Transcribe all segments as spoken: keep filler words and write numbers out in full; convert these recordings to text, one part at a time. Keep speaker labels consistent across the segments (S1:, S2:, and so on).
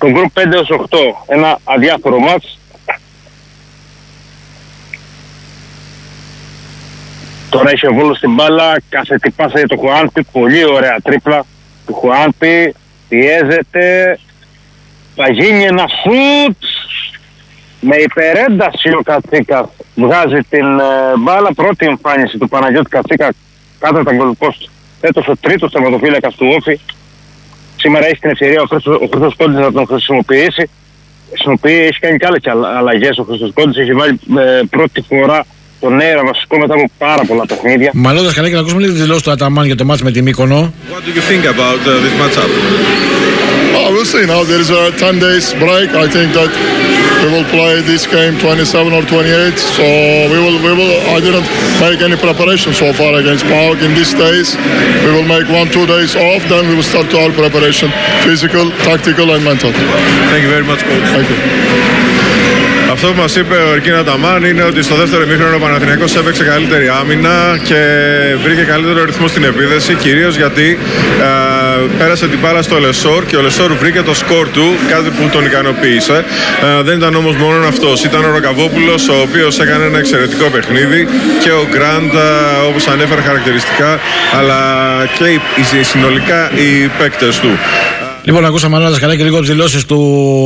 S1: Το γκρουπ πέντε έως οκτώ, ένα αδιάφορο μάτς. Τώρα είχε ο Βόλος στην μπάλα, κάθε τι πάσα για το Χουάνπι, πολύ ωραία τρίπλα του Χουάνπι, πιέζεται, θα γίνει ένα σουτ, με υπερένταση ο Κατσίκας βγάζει την ε, μπάλα, πρώτη εμφάνιση του Παναγιώτη Κατσίκα κάτω από τα γκολ πόστ. Έτος ο τρίτος τερματοφύλακας του Όφη. Σήμερα έχει την ευκαιρία ο Χρήστος Κόντης να τον χρησιμοποιήσει. Χρησιμοποιεί, έχει κάνει και άλλες αλλαγές ο Χρήστος Κόντης, έχει βάλει ε, πρώτη φορά τον Νέιρα βασικό μετά από πάρα πολλά παιχνίδια.
S2: Μαλώντα καλά και να ακούσουμε λίγο τη δηλώση του Αταμάν για το μάτς με τη Μύκονο.
S3: What do you think about uh, this matchup?
S4: Oh, we'll see now. There is a ten days break. I think that we will play this game twenty-seven or twenty-eight. So we will, we will. I didn't make any preparation so far against PAOK in these days. We will make one, two days off. Then we will start to our preparation, physical, tactical, and mental.
S3: Thank you very much, coach.
S4: Thank you.
S3: Αυτό που μας είπε ο Ερκίν Αταμάν είναι ότι στο δεύτερο ημίχρονο ο Παναθηναϊκός έπαιξε καλύτερη άμυνα και βρήκε καλύτερο ρυθμό στην επίδεση, κυρίως γιατί ε, πέρασε την μπάλα στο Λεσόρ και ο Λεσόρ βρήκε το σκορ του, κάτι που τον ικανοποίησε. Ε, δεν ήταν όμως μόνο αυτός, ήταν ο Ρογκαβόπουλος, ο οποίος έκανε ένα εξαιρετικό παιχνίδι, και ο Γκραντ, όπως ανέφερε χαρακτηριστικά, αλλά και οι, οι, συνολικά οι παίκτες του.
S2: Λοιπόν, ακούσαμε όλα καλά και λίγο τις δηλώσεις του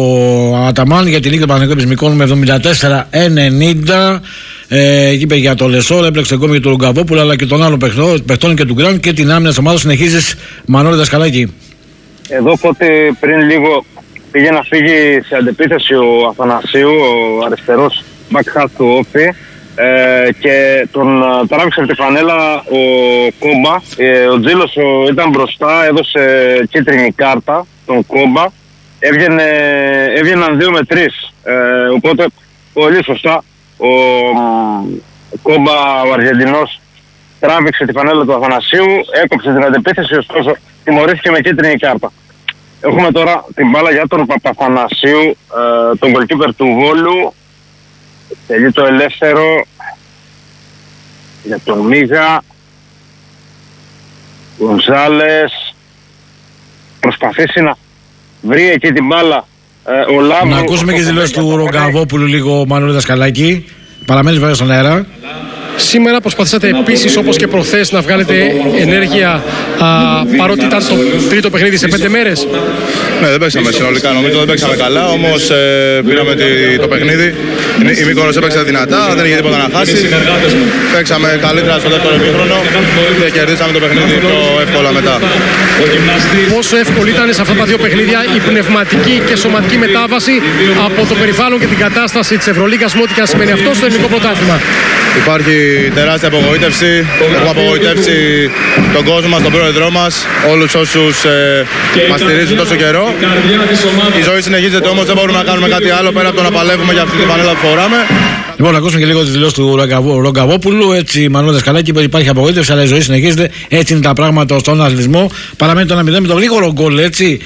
S2: Αταμάν για τη Νίκη του Παναθηναϊκού Επισμικών με εβδομήντα τέσσερα ενενήντα. Ε, είπε για το Λεσόρ, έπλεξε γκολ για τον Ρογκαβόπουλο αλλά και των άλλων παιχτών και του Γκραντ και την άμυνα της ομάδας. Συνεχίζεις, Μανώλη Δασκαλάκη.
S1: Εδώ πότε πριν λίγο πήγε να φύγει σε αντεπίθεση ο Αθανασίου, ο αριστερός back half του Όφη. Ε, και τον uh, τράβηξε από τη φανέλα ο Κόμπα. ε, ο Τζίλος ο, ήταν μπροστά, έδωσε κίτρινη κάρτα τον Κόμπα. Έβγαινε, έβγαιναν δύο με τρεις, ε, οπότε πολύ σωστά ο, ο Κόμπα, ο Αργεντινός, τράβηξε τη φανέλα του Αθανασίου, έκοψε την αντεπίθεση, ωστόσο τιμωρήθηκε με κίτρινη κάρτα. Έχουμε τώρα την μπάλα για τον Παπαθανασίου, ε, τον goalkeeper του Βόλου. Τελεί το ελεύθερο για τον Μίγα. Γκονζάλες προσπαθήσει να βρει εκεί την μπάλα, ε, ο Λάμπρου.
S2: Να ακούσουμε και τις δηλώσεις του Ρογκαβόπουλου λίγο, Μανώλη Δασκαλάκη. Παραμένεις βέβαια στον αέρα.
S5: Σήμερα προσπαθήσατε επίσης, όπως και προχθές, να βγάλετε ενέργεια, α, παρότι ήταν το τρίτο παιχνίδι σε πέντε μέρες.
S4: Ναι, δεν παίξαμε συνολικά, νομίζω δεν παίξαμε καλά, όμως ε, πήραμε τη, το παιχνίδι. Η Μύκονος έπαιξε δυνατά, δεν είχε τίποτα να χάσει. Παίξαμε καλύτερα στο δεύτερο ημίχρονο και κερδίσαμε το παιχνίδι πιο εύκολα μετά.
S5: Πόσο εύκολη ήταν σε αυτά τα δύο παιχνίδια η πνευματική και σωματική μετάβαση από το περιβάλλον και την κατάσταση της Ευρωλίγκας, με ό,τι και αν σημαίνει αυτό στο ελληνικό πρωτάθλημα?
S4: Υπάρχει τεράστια απογοήτευση. Έχουμε απογοητεύσει τον κόσμο μας, τον πρόεδρό μας, όλους όσους ε, μας στηρίζουν τόσο καιρό. Η ζωή συνεχίζεται, όμως δεν μπορούμε να κάνουμε κάτι άλλο πέρα από το να παλεύουμε για αυτή την πανέλα που φοράμε.
S2: Λοιπόν, να ακούσουμε και λίγο τις δηλώσεις του Ρογκαβόπουλου. Έτσι, Μανώλη Δασκαλάκη, υπάρχει απογοήτευση, αλλά η ζωή συνεχίζεται. Έτσι είναι τα πράγματα στον αθλητισμό. Παραμένει το ένα μηδέν με το γρήγορο γκολ, έτσι.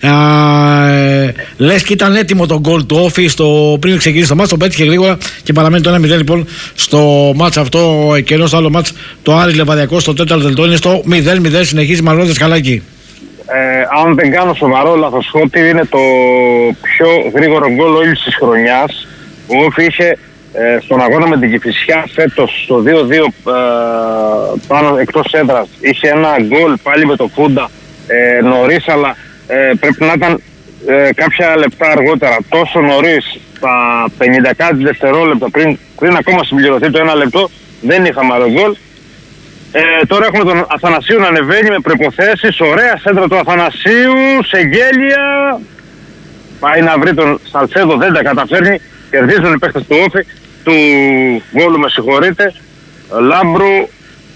S2: Ε, λες και ήταν έτοιμο το γκολ του Όφη στο, πριν ξεκινήσει το μάτς, το πέτυχε γρήγορα και παραμένει το ένα μηδέν λοιπόν στο μάτς αυτό. Και ενώ στο άλλο μάτς το Άρης Λεβαδιακός στο τέταρτο λεπτό είναι στο μηδέν μηδέν. Συνεχίζει, Μανώλη Δασκαλάκη.
S1: Ε, αν δεν κάνω σοβαρό λάθος, ότι είναι το πιο γρήγορο γκολ όλης της χρονιάς. Ο Όφη είχε ε, στον αγώνα με την Κηφισιά φέτος στο δύο δύο ε, πάνω εκτός έδρας, είχε ένα γκολ πάλι με το Φούντα ε, νωρίς, αλλά ε, πρέπει να ήταν ε, κάποια λεπτά αργότερα. Τόσο νωρίς, τα πενήντα κάτι δευτερόλεπτα πριν, πριν ακόμα συμπληρωθεί το ένα λεπτό, δεν είχαμε άλλο γκολ. Ε, τώρα έχουμε τον Αθανασίου να ανεβαίνει με προϋποθέσεις. Ωραία σέντρα του Αθανασίου σε γέλια. Πάει να βρει τον Σαλσέδο, δεν τα καταφέρνει. Κερδίζουν οι παίκτες του Όφη, του Βόλου, με συγχωρείτε. Λάμπρου,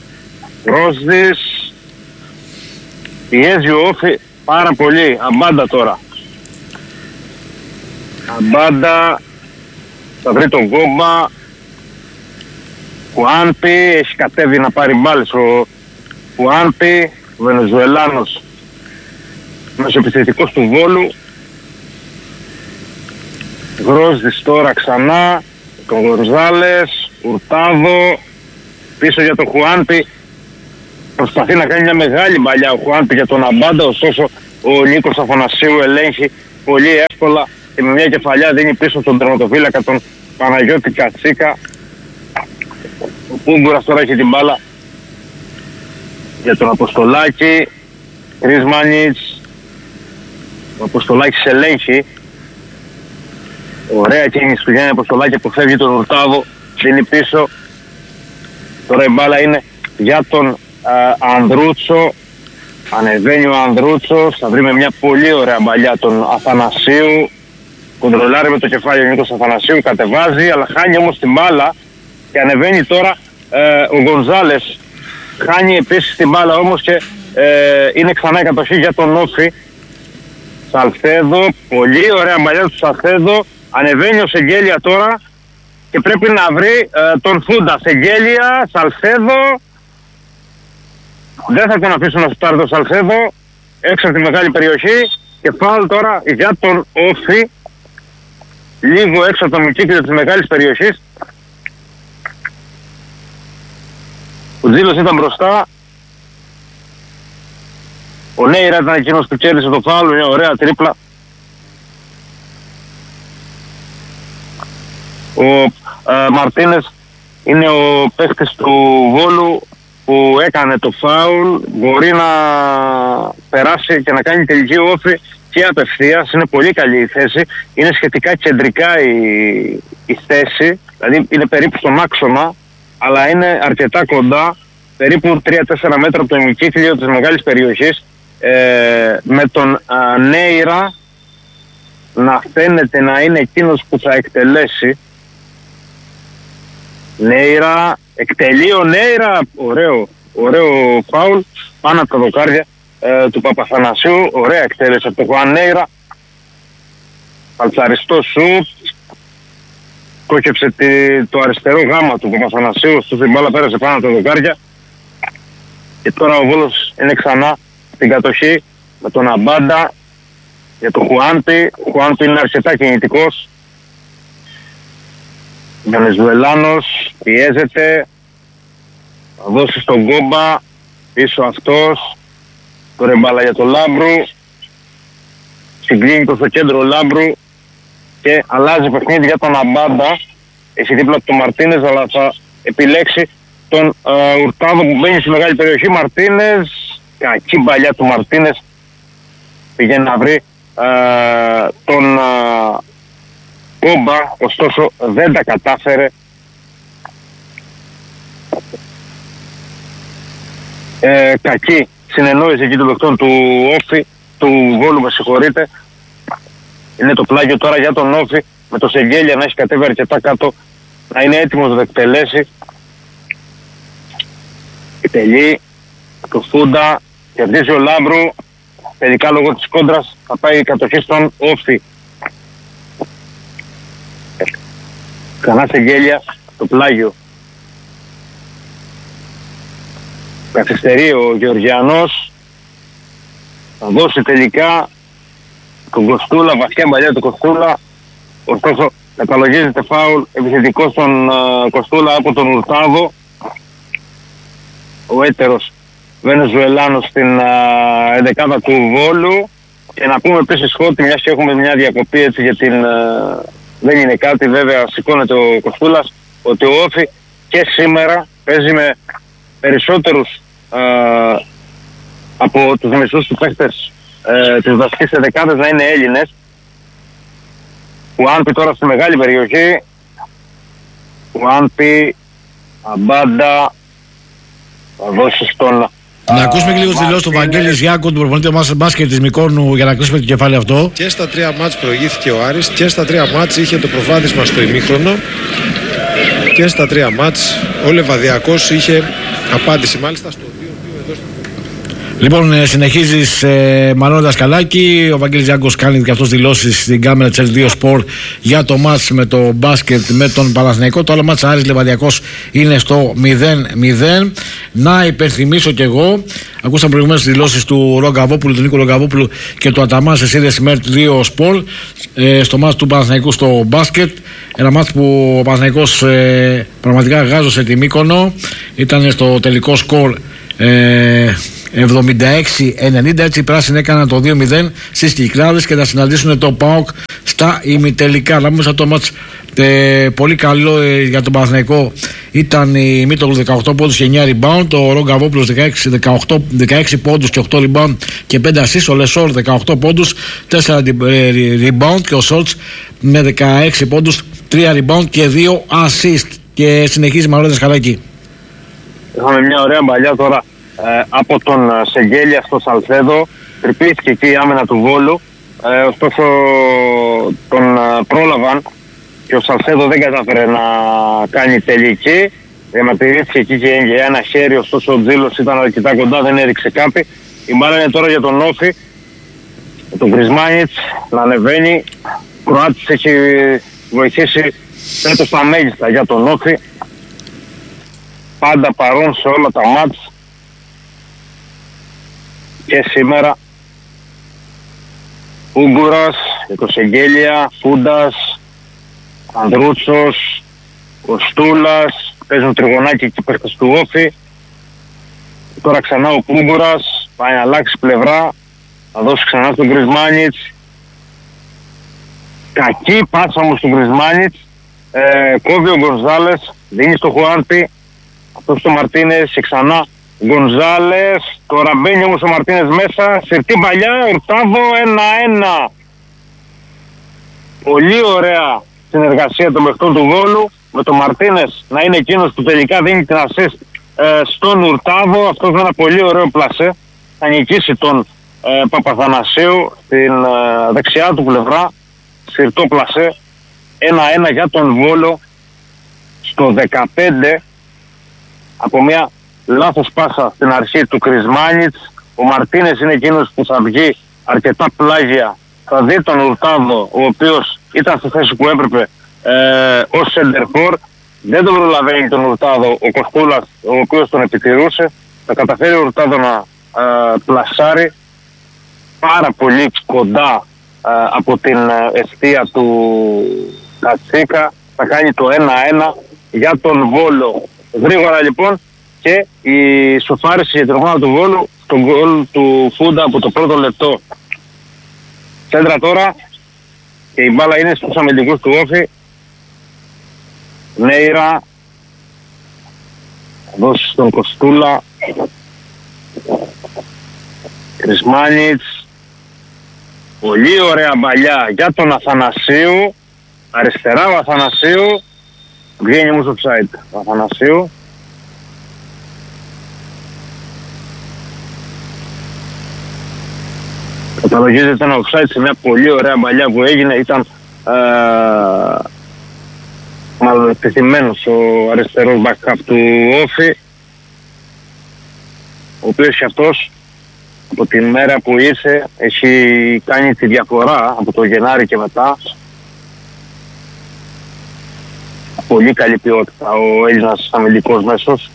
S1: Ρόσδης. Πιέζει ο Όφη πάρα πολύ. Αμπάντα τώρα. Αμπάντα. Θα βρει τον Γκόμπα. Χουάνπι, έχει κατέβει να πάρει μπάλες ο Χουάνπι, ο Βενεζουελάνος, μεσοεπιθετικός του Βόλου. Γκρόσδης τώρα ξανά, τον Γονζάλες, Ουρτάδο, πίσω για τον Χουάνπι. Προσπαθεί να κάνει μια μεγάλη μπαλιά ο Χουάνπι για τον Αμπάντα, ωστόσο ο Νίκος Αθανασίου ελέγχει πολύ εύκολα και με μια κεφαλιά δίνει πίσω στον τερματοφύλακα τον Παναγιώτη Κατσίκα. Ο Πούγκουρας τώρα έχει την μπάλα για τον Αποστολάκη. Κρισμάνιτς. Ο Αποστολάκης ελέγχει. Ωραία κίνηση του Γιάννη Αποστολάκη, αποφεύγει τον Ουρτάδο, δίνει πίσω. Τώρα η μπάλα είναι για τον α, Ανδρούτσο. Ανεβαίνει ο Ανδρούτσος, θα βρει με μια πολύ ωραία μπαλιά τον Αθανασίου. Κοντρολάρει με το κεφάλι ο Νίκος Αθανασίου, κατεβάζει, αλλά χάνει όμως την μπάλα και ανεβαίνει τώρα ε, ο Γκονζάλες. Χάνει επίσης την μπάλα όμως και ε, είναι ξανά η κατοχή για τον Όφη. Σαλθέδο, πολύ ωραία μπαλιά του Σαλθέδο. Ανεβαίνει ο Σεγγέλια τώρα και πρέπει να βρει ε, τον Φούντα. Σεγγέλια, Σαλθέδο. Δεν θα τον αφήσουν να σουτάρει το Σαλθέδο. Έξω από τη μεγάλη περιοχή. Και φάουλ τώρα για τον Όφη. Λίγο έξω από το μικύκλιο της μεγάλης περιοχής. Ο Τζίλος ήταν μπροστά. Ο Νέιρα ήταν εκείνος που κέρδισε το φάουλ. Μια ωραία τρίπλα. Ο ε, Μαρτίνες είναι ο παίχτης του Βόλου που έκανε το φάουλ. Μπορεί να περάσει και να κάνει τελική Όφη και απευθείας. Είναι πολύ καλή η θέση. Είναι σχετικά κεντρικά η, η θέση. Δηλαδή είναι περίπου στον άξονα, αλλά είναι αρκετά κοντά. Περίπου τρία τέσσερα μέτρα από το ημικύκλιο της μεγάλης περιοχής. Ε, με τον α, Νέιρα να φαίνεται να είναι εκείνος που θα εκτελέσει. Νέιρα, εκτελεί ο Νέιρα, ωραίο, ωραίο φάουλ πάνω από τα δοκάρια ε, του Παπαθανασίου. Ωραία εκτέλεση από τον Χουάν Νέιρα. Παλτσαριστό σου. Κόκεψε τη, το αριστερό γάμα του Παπαθανασίου. Στο την μπάλα πέρασε πάνω από τα δοκάρια. Και τώρα ο Βόλος είναι ξανά στην κατοχή με τον Αμπάντα για τον Χουάνπι. Ο Χουάνπι είναι αρκετά κινητικός. Βενεζουελάνος πιέζεται, θα δώσει στον Κόμπα, πίσω αυτός. Τώρα μπάλα για τον Λάμπρου, συγκλίνει το στο κέντρο Λάμπρου και αλλάζει παιχνίδι για τον Αμπάντα. Έχει δίπλα του τον Μαρτίνες, αλλά θα επιλέξει τον uh, Ουρτάδο που μπαίνει στη μεγάλη περιοχή. Μαρτίνες, κακή μπαλιά του Μαρτίνες, πηγαίνει να βρει uh, τον uh, Κόμπα, ωστόσο δεν τα κατάφερε. Ε, κακή συνεννόηση εκεί των παιχτών του Όφη, του Βόλου, με συγχωρείτε. Είναι το πλάγιο τώρα για τον Όφη, με το Σεγγέλια να έχει κατέβει αρκετά κάτω, να είναι έτοιμος να εκτελέσει. Εκτελεί το Φούντα, κερδίζει ο Λάμπρου. Τελικά λόγω της κόντρας θα πάει η κατοχή στον Όφη. Ξανά Σεγγέλια, το πλάγιο. Καθυστερεί ο Γεωργιανός. Θα δώσει τελικά τον Κοστούλα, βαθιά μπαλιά του Κοστούλα. Ωστόσο επαλογίζεται φάουλ επιθετικό στον uh, Κοστούλα από τον Ουρτάδο. Ο έτερος Βενεζουελάνος στην ενδεκάδα του Βόλου. Και να πούμε επίσης ότι μιας και έχουμε μια διακοπή έτσι για την... Uh, δεν είναι κάτι, βέβαια σηκώνεται ο Κοστούλας, ότι ο Όφη και σήμερα παίζει με περισσότερους α, από τους μισούς του παίχτες ε, της βασικής ενδεκάδας να είναι Έλληνες. Χουάνπι τώρα στη μεγάλη περιοχή. Χουάνπι, Αμπάντα, θα δώσει στον...
S2: Να ακούσουμε και λίγο τις δηλώσεις του Βαγγέλης Γιάκου, του προπονητή μας μπάσκετ της Μικόνου, για να κλείσουμε το κεφάλι αυτό.
S6: Και στα τρία μάτς προηγήθηκε ο Άρης, και στα τρία μάτς είχε το προβάδισμα στο ημίχρονο, και στα τρία μάτς ο Λεβαδιακός είχε απάντηση μάλιστα στο δύο δύο εδώ.
S2: Λοιπόν, συνεχίζεις ε, Μανώλη Δασκαλάκη. Ο Βαγγέλης Γιάκος κάνει και αυτός δηλώσεις στην κάμερα της Ελ δύο Sport για το μάτς με το μπάσκετ με τον Παναθηναϊκό. Το άλλο μάτς Άρης Λεβαδιακός είναι στο μηδέν μηδέν. Να υπενθυμίσω κι εγώ, ακούσαμε προηγουμένως τις δηλώσεις του Ρογκαβόπουλου, του Νίκου Ρογκαβόπουλου και του Αταμάν σε σύνδεση με Ελ δύο Sport ε, στο μάτς του Παναθηναϊκού στο μπάσκετ. Ένα μάτς που ο Παναθηναϊκός ε, πραγματικά γάζωσε τη Μύκονο. Ήταν στο τελικό σκορ Ε, εβδομήντα έξι ενενήντα. Έτσι οι πράσινοι έκαναν το δύο μηδέν στις Κυκλάδες και θα συναντήσουν το ΠΑΟΚ στα ημιτελικά. Να πούμε το μάτς ε, πολύ καλό ε, για τον Παναθηναϊκό ήταν η Μήτογλου δεκαοκτώ πόντους και εννιά rebound, ο Ρογκαβόπουλος δεκαέξι πόντους και οκτώ rebound και πέντε assist, ο Λεσόρ δεκαοκτώ πόντους, τέσσερα rebound και ο Σόλτς με δεκαέξι πόντους, τρία rebound και δύο assist. Και συνεχίζει Μανώλη Δασκαλάκη.
S1: Είχαμε μια ωραία μπαλιά τώρα ε, από τον Σεγγέλια στο Σαλσέδο. Τρυπήθηκε εκεί η άμυνα του Βόλου. Ε, ωστόσο τον ε, πρόλαβαν και ο Σαλσέδο δεν κατάφερε να κάνει τελική. Διαμαρτυρήθηκε εκεί και για ένα χέρι, ωστόσο ο Τζίλος ήταν αρκετά κοντά, δεν έριξε κάτι. Η μπάλα είναι τώρα για τον Όφη. Τον Κρισμάνιτς να ανεβαίνει. Ο Κροάτης έχει βοηθήσει φέτος στα μέγιστα για τον Όφη. Πάντα παρόν σε όλα τα μάτς και σήμερα. Ούγκουρας, Εκοσεγγέλια, Φούντας, Ανδρούτσος, Κοστούλας, παίζουν τριγωνάκι εκεί παίχτες του Όφη. Τώρα ξανά ο Ούγκουρας πάει να αλλάξει πλευρά, θα δώσει ξανά στον Κρισμάνιτς. Κακή πάσα όμως του Κρισμάνιτς. Ε, κόβει ο Γκονζάλες, δίνει στο Χουάντι, αυτό στο Μαρτίνες και ξανά Γκονζάλες. Τώρα μπαίνει όμως ο Μαρτίνες μέσα, συρτή παλιά, Ορτάβο ένα ένα. Πολύ ωραία συνεργασία των παιχτών του Βόλου, με τον Μαρτίνες να είναι εκείνος που τελικά δίνει την assist ε, στον Ουρτάβο. Αυτός με ένα πολύ ωραίο πλασέ θα νικήσει τον ε, Παπαθανασίου στην ε, δεξιά του πλευρά, συρτό πλασέ. ένα ένα για τον Βόλο στο δεκαπέντε από μια λάθος πάσα στην αρχή του Κρισμάνιτς. Ο Μαρτίνες είναι εκείνος που θα βγει αρκετά πλάγια, θα δει τον Ουρτάδο, ο οποίος ήταν στη θέση που έπρεπε ε, ως σεντερφόρ. Δεν τον προλαβαίνει τον Ουρτάδο ο Κοστούλας, ο οποίος τον επιτηρούσε. Θα καταφέρει ο Ουρτάδο να ε, πλασάρει πάρα πολύ κοντά ε, από την εστία του Κατσίκα. Θα κάνει το ένα ένα για τον Βόλο. Γρήγορα λοιπόν και η σοφάριση για την ομάδα του Βόλου, τον γκολ του Φούντα από το πρώτο λεπτό. Σέντρα τώρα και η μπάλα είναι στους αμυντικούς του Όφη. Νέιρα, δώσει στον Κοστούλα, Κρισμάνιτς. Πολύ ωραία μπαλιά για τον Αθανασίου, αριστερά ο Αθανασίου, βγαίνει όμως offside ο Αθανασίου. Καταλογίζεται ένα offside σε μια πολύ ωραία μπαλιά που έγινε, ήταν ε, μάλλον εκτεθειμένος ο αριστερός backup του Όφη, ο οποίος και αυτός από τη μέρα που ήρθε έχει κάνει τη διαφορά από το Γενάρη και μετά. Πολύ καλή ποιότητα ο Έλληνας αμυντικός μέσος.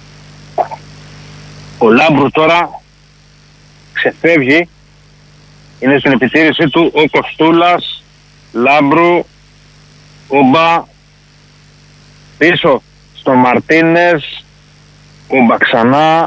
S1: Ο Λάμπρου τώρα ξεφεύγει, είναι στην επιτήρηση του ο Κοστούλας. Λάμπρου, Κόμπα, πίσω στον Μαρτίνες, Κόμπα ξανά.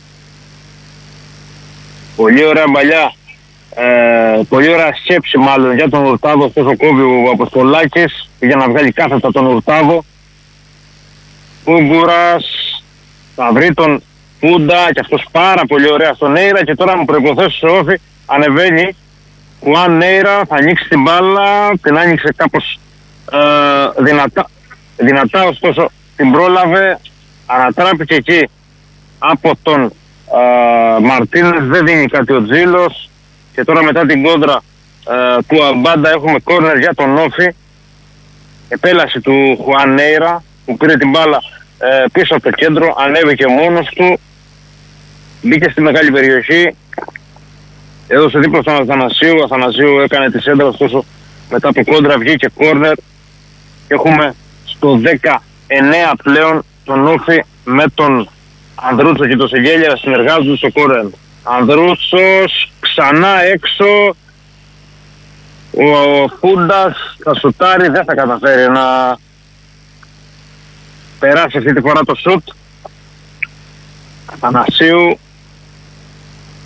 S1: Πολύ ωραία μπαλιά, ε, πολύ ωραία σκέψη μάλλον για τον Ουρτάδο, αυτός ο κόβει ο Αποστολάκης για να βγάλει κάθετα τον Ουρτάδο. Ούγκουρας θα βρει τον Φούντα και αυτός πάρα πολύ ωραία στον Νέιρα και τώρα με προϋποθέσεις ο Όφη ανεβαίνει. Χουάν Νέιρα θα ανοίξει την μπάλα, την άνοιξε κάπως ε, δυνατά, δυνατά, ωστόσο την πρόλαβε, ανατράπηκε εκεί από τον Uh, Μαρτίνες, δεν δίνει κάτι ο Τζίλος και τώρα μετά την κόντρα uh, του Αμπάντα έχουμε κόρνερ για τον Όφη. Επέλαση του Χουάν Νέιρα που πήρε την μπάλα uh, πίσω από το κέντρο, ανέβηκε μόνος του, μπήκε στη μεγάλη περιοχή, έδωσε δίπλα στον Αθανασίου. Ο Αθανασίου έκανε τη σέντρα, ωστόσο μετά από κόντρα βγήκε κόρνερ και έχουμε στο δεκαεννέα πλέον τον Όφη με τον Ανδρούτσο και το Σεγγέλια συνεργάζονται στο κόρεν. Ανδρούτσος ξανά έξω. Ο Φούντας θα σουτάρει, δεν θα καταφέρει να περάσει αυτή τη φορά το σουτ. Αθανασίου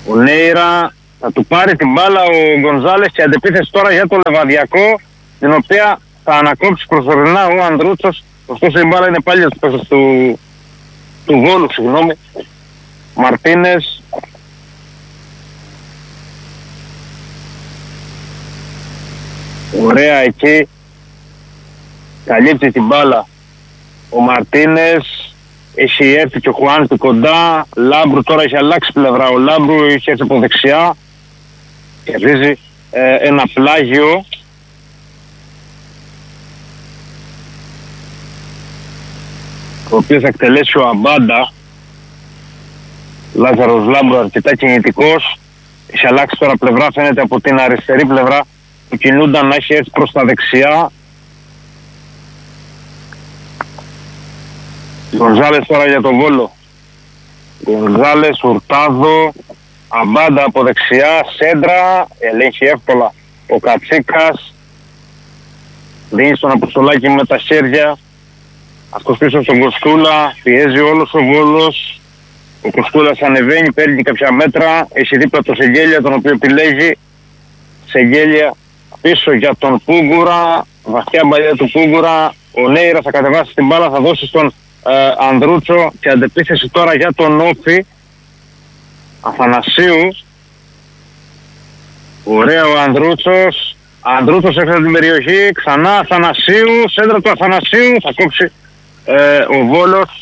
S1: Ο Νέιρα θα του πάρει την μπάλα ο Γκονζάλες και αντεπίθεση τώρα για το Λεβαδιακό, την οποία θα ανακόψει προσωρινά ο Ανδρούτσος. Ωστόσο η μπάλα είναι πάλι στους παίκτες του, του Βόλου, συγγνώμη. Μαρτίνες. Ωραία εκεί. Καλύπτει την μπάλα ο Μαρτίνες. Έχει έρθει και ο Χουάντη κοντά. Λάμπρου τώρα έχει αλλάξει πλευρά. Ο Λάμπρου έχει έρθει από δεξιά. Κερδίζει ε, ένα πλάγιο. Το οποίο θα εκτελέσει ο Αμπάντα. Λάζαρος Λάμπρου αρκετά κινητικός. Έχει αλλάξει τώρα πλευρά. Φαίνεται από την αριστερή πλευρά που κινούνταν να έχει έρθει προς τα δεξιά. Γκονζάλες τώρα για τον Βόλο. Γκονζάλες, Ουρτάδο, Αμπάντα από δεξιά, σέντρα, ελέγχει εύκολα ο Κατσίκας. Δίνει στον Αποστολάκη με τα χέρια. Αυτός πίσω στον Κοστούλα, πιέζει όλος ο Βόλος. Ο Κοστούλας ανεβαίνει, παίρνει κάποια μέτρα. Έχει δίπλα το Σεγγέλια, τον οποίο επιλέγει. Σεγγέλια πίσω για τον Πούγκουρα. Βαθιά μπαλιά του Πούγκουρα. Ο Νέιρα θα κατεβάσει την μπάλα, θα δώσει στον ε, Ανδρούτσο και αντεπίθεση τώρα για τον Όφη. Αθανασίου. Ωραία ο Ανδρούτσος. Ανδρούτσος έξω από την περιοχή. Ξανά Αθανασίου. Σέντρα του Αθανασίου. Θα κόψει ε, ο Βόλος.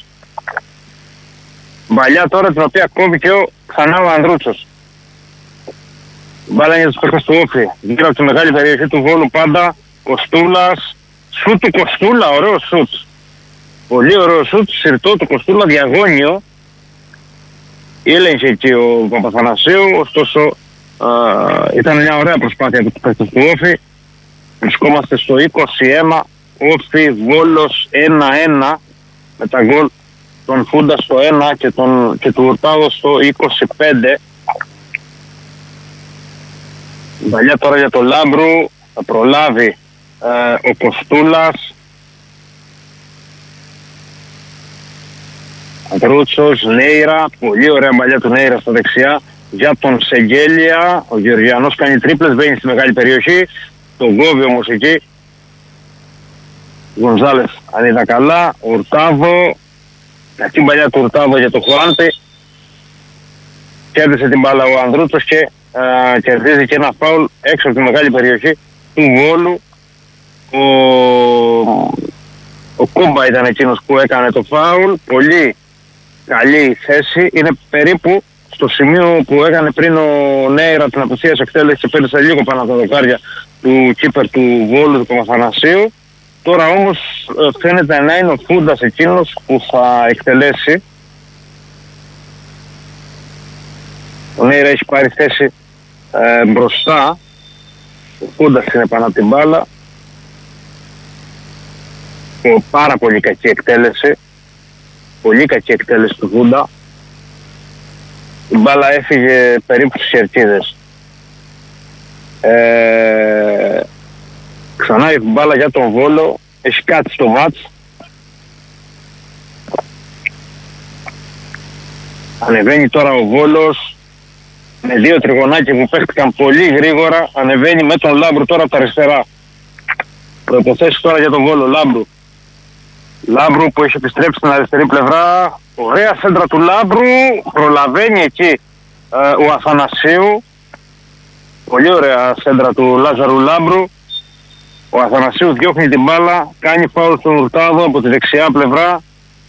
S1: Μπαλιά τώρα την οποία κόβει και ο, ξανά ο Ανδρούτσος. Μπάλα για τους παίκτες του Όφη. Γύρω από τη μεγάλη περιοχή του Βόλου πάντα. Κοστούλας. Σουτ του Κοστούλα. Ωραίο σουτ. Πολύ ωραίο σουτ. Συρτό του Κοστούλα. Διαγώνιο. Έλεγχε εκεί ο Παπαθανασίου. Ωστόσο α, ήταν μια ωραία προσπάθεια από τους παίκτες του Όφη. Βρισκόμαστε στο είκοσι ένα. Όφη Βόλος ένα ένα. Με τα γκολ τον Φούντα στο ένα και, τον, και του Ουρτάδο στο είκοσι πέντε. Βαλιά τώρα για τον Λάμπρου. Θα προλάβει ε, ο Κοστούλας. Ανδρούτσος, Νέιρα. Πολύ ωραία μπαλιά του Νέιρα στα δεξιά. Για τον Σεγγέλια. Ο Γεωργιανός κάνει τρίπλες, μπαίνει στη μεγάλη περιοχή. Τον κόβει όμως εκεί. Γκονζάλες αν είδα καλά. Ουρτάδο. Κακή μπαλιά του Ουρτάδο για τον Χουάντη. Κέρδισε την μπάλα ο Ανδρούτσος και α, κερδίζει και ένα φάουλ έξω από τη μεγάλη περιοχή του Βόλου. Ο, ο Κούμπα ήταν εκείνος που έκανε το φάουλ. Πολύ καλή θέση. Είναι περίπου στο σημείο που έκανε πριν ο Νέιρα την απευθείας εκτέλεση και πέρασε λίγο πάνω από τα δοκάρια του κύπερ του Βόλου του Κομαθανασίου. Τώρα όμως φαίνεται να είναι ο Φούντας εκείνος που θα εκτελέσει. Ο Νέιρα έχει πάρει θέση ε, μπροστά. Ο Φούντας είναι πάνω από την μπάλα. Ο, πάρα πολύ κακή εκτέλεση. Πολύ κακή εκτέλεση του Φούντα. Η μπάλα έφυγε περίπου στις χερκίδες. Ε, ξανά η μπάλα για τον Βόλο. Έχει κάτι στο μάτς. Ανεβαίνει τώρα ο Βόλος με δύο τριγωνάκια που παίχτηκαν πολύ γρήγορα. Ανεβαίνει με τον Λάμπρου τώρα από τα αριστερά. Προϋποθέσεις τώρα για τον Βόλο. Λάμπρου. Λάμπρου που έχει επιστρέψει στην αριστερή πλευρά. Ωραία σέντρα του Λάμπρου. Προλαβαίνει εκεί ε, ο Αθανασίου. Πολύ ωραία σέντρα του Λάζαρου Λάμπρου. Ο Αθανασίου διώχνει την μπάλα. Κάνει φάουλ στον Ουρτάδο από τη δεξιά πλευρά.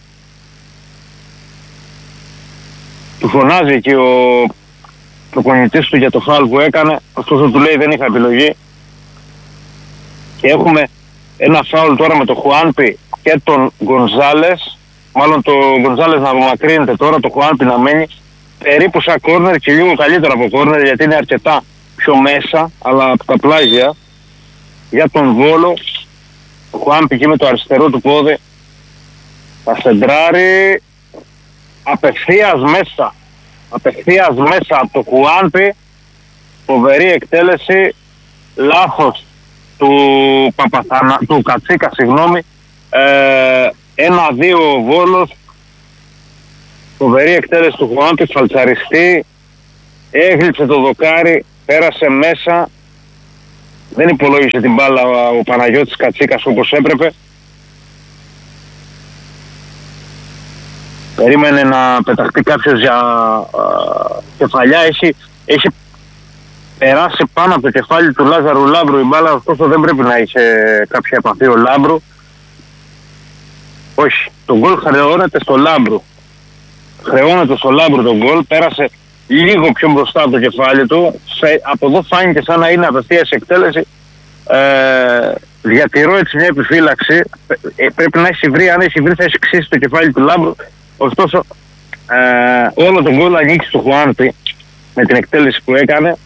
S1: Του φωνάζει εκεί ο προπονητής του για το φάουλ που έκανε. Ωστόσο του λέει δεν είχα επιλογή. Και έχουμε ένα φάουλ τώρα με τον Χουάνπι και τον Γκονζάλες. Μάλλον το Γκονζάλες να απομακρύνεται τώρα, το Χουάνπι να μένει περίπου σαν κόρνερ και λίγο καλύτερα από κόρνερ, γιατί είναι αρκετά πιο μέσα, αλλά από τα πλάγια. Για τον Βόλο, ο Χουάνπι εκεί με το αριστερό του πόδι θα σεντράρει απευθείας μέσα. Απευθείας μέσα από το Χουάνπι. Φοβερή εκτέλεση. Λάθος του, Παπαθανα... του Κατσίκα, συγγνώμη. Ε, ένα δύο ο Βόλος. Φοβερή εκτέλεση του Χουάνπι, φαλτσαριστή. έγλειψε το δοκάρι, πέρασε μέσα, δεν υπολόγισε την μπάλα ο Παναγιώτης Κατσίκας όπως έπρεπε. Περίμενε να πεταχτεί κάποιος για α, κεφαλιά, έχει, έχει περάσει πάνω από το κεφάλι του Λάζαρου Λάμπρου η μπάλα, ωστόσο δεν πρέπει να είχε κάποια επαφή ο Λάμπρου. Όχι, το γκολ χρεώνεται στο Λάμπρου. Χρεώνεται στο Λάμπρου το γκολ, πέρασε λίγο πιο μπροστά από το κεφάλι του. Σε, από εδώ φάνηκε σαν να είναι απευθείας εκτέλεση. Ε, διατηρώ έτσι μια επιφύλαξη. Ε, πρέπει να έχει βρει, αν έχει βρει θα έχει ξύσει το κεφάλι του Λάμπρου. Ωστόσο, ε, όλο τον γκολ ανήκει στο Χουάντι με την εκτέλεση που έκανε.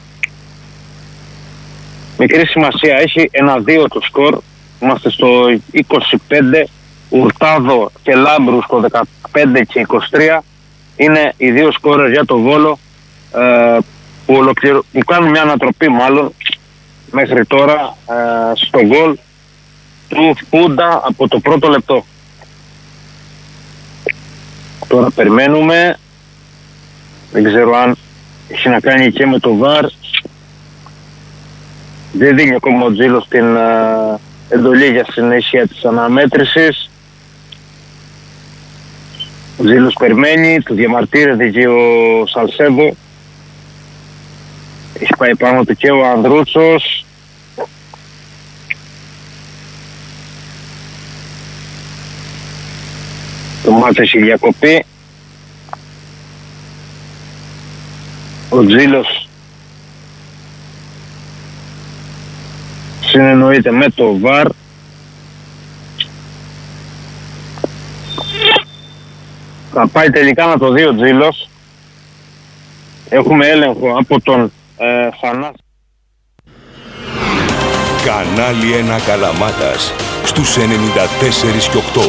S1: Μικρή σημασία έχει, ένα δύο το σκορ. Είμαστε στο είκοσι πέντε. Ουρτάδο και Λάμπρου στο δεκαπέντε και είκοσι τρία. Είναι οι δύο σκόρες για το Βόλο ε, που, ολοκληρω... που κάνουν μια ανατροπή μάλλον μέχρι τώρα ε, στο γκολ του Πούντα από το πρώτο λεπτό. Τώρα περιμένουμε, δεν ξέρω αν έχει να κάνει και με το βαρ. Δεν δίνει ακόμα ο Τζίλος την ε, εντολή για συνέχεια της αναμέτρησης. Ο Τζίλος περιμένει, του διαμαρτύρεται και ο Σαλσέδο. Έχει πάει πάνω του και ο Ανδρούτσος. Το μάτσο έχει διακοπεί. Ο Τζίλος συνεννοείται με το βαρ. Θα πάει τελικά να το δει ο Τζίλος. Έχουμε έλεγχο από τον ε, Θανάση.
S7: Κανάλι ένα Καλαμάτας στους ενενήντα τέσσερα και οκτώ.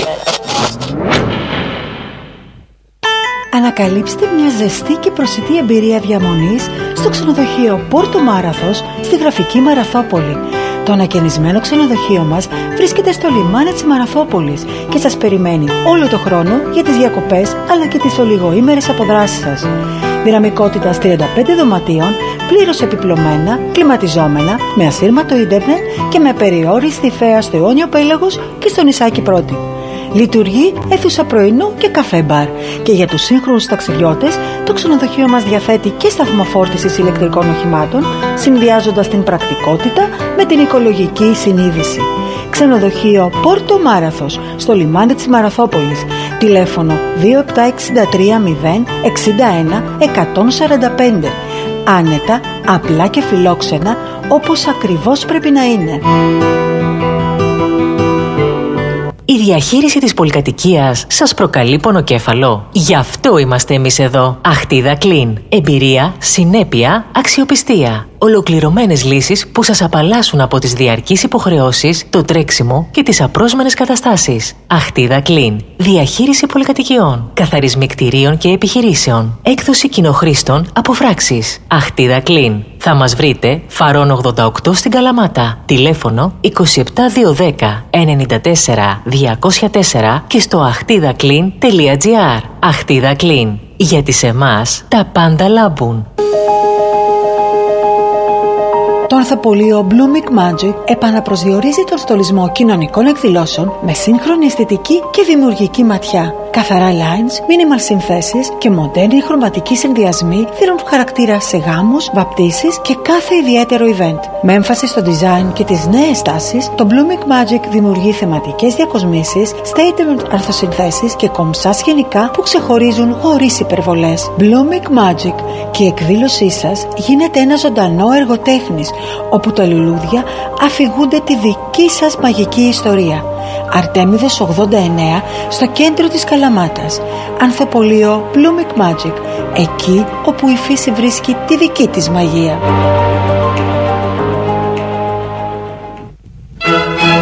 S8: Ανακαλύψτε μια ζεστή και προσιτή εμπειρία διαμονής στο ξενοδοχείο Πόρτο Μάραθος στη γραφική Μαραθόπολη. Το ανακαινισμένο ξενοδοχείο μας βρίσκεται στο λιμάνι της Μαραθόπολης και σας περιμένει όλο το χρόνο για τις διακοπές αλλά και τις ολιγοήμερες αποδράσεις σας. Δυναμικότητας τριάντα πέντε δωματίων, πλήρως επιπλωμένα, κλιματιζόμενα, με ασύρματο ίντερνετ και με περιόριστη θέα στο Αιώνιο Πέλαγος και στο νησάκι Πρώτη. Λειτουργεί αίθουσα πρωινού και καφέ μπαρ. Και για τους σύγχρονους ταξιδιώτες, το ξενοδοχείο μας διαθέτει και σταθμό φόρτισης ηλεκτρικών οχημάτων, συνδυάζοντας την πρακτικότητα με την οικολογική συνείδηση. Ξενοδοχείο Πόρτο Μάραθος, στο λιμάνι της Μαραθόπολης. Τηλέφωνο δύο επτά έξι τρία μηδέν εξήντα ένα εκατόν σαράντα πέντε. Άνετα, απλά και φιλόξενα, όπως ακριβώς πρέπει να είναι.
S9: Η διαχείριση της πολυκατοικίας σας προκαλεί πονοκέφαλο. Γι' αυτό είμαστε εμείς εδώ. Αχτίδα Clean. Εμπειρία, συνέπεια, αξιοπιστία. Ολοκληρωμένες λύσεις που σας απαλλάσσουν από τις διαρκείς υποχρεώσεις, το τρέξιμο και τις απρόσμενες καταστάσεις. Αχτίδα Clean. Διαχείριση πολυκατοικιών. Καθαρισμοί κτηρίων και επιχειρήσεων. Έκδοση κοινοχρήστων από φράξεις. Αχτίδα Clean. Θα μας βρείτε Φαρών ογδόντα οκτώ στην Καλαμάτα. Τηλέφωνο είκοσι επτά διακόσια δέκα ενενήντα τέσσερα διακόσια τέσσερα και στο αχτίδα κλιν τελεία τζι άρ. Αχτίδα Clean. Γιατί σε εμάς τα πάντα λάμπουν.
S8: Το ανθοπολείο Blooming Magic επαναπροσδιορίζει τον στολισμό κοινωνικών εκδηλώσεων με σύγχρονη αισθητική και δημιουργική ματιά. Καθαρά lines, minimal συνθέσεις και μοντέρνοι χρωματικοί συνδυασμοί δίνουν χαρακτήρα σε γάμους, βαπτίσεις και κάθε ιδιαίτερο event. Με έμφαση στο design και τις νέες τάσεις, το Blooming Magic δημιουργεί θεματικές διακοσμήσεις, statement αρθοσυνθέσεις και κομψά σκηνικά που ξεχωρίζουν χωρίς υπερβολές. Blooming Magic, και η εκδήλωσή σας γίνεται ένα ζωντανό έργο τέχνης, όπου τα λουλούδια αφηγούνται τη δική σας μαγική ιστορία. Αρτέμιδες ογδόντα εννέα, στο κέντρο της Καλαμάτας. Ανθοπολείο Blooming Magic, εκεί όπου η φύση βρίσκει τη δική της μαγεία.
S9: Ο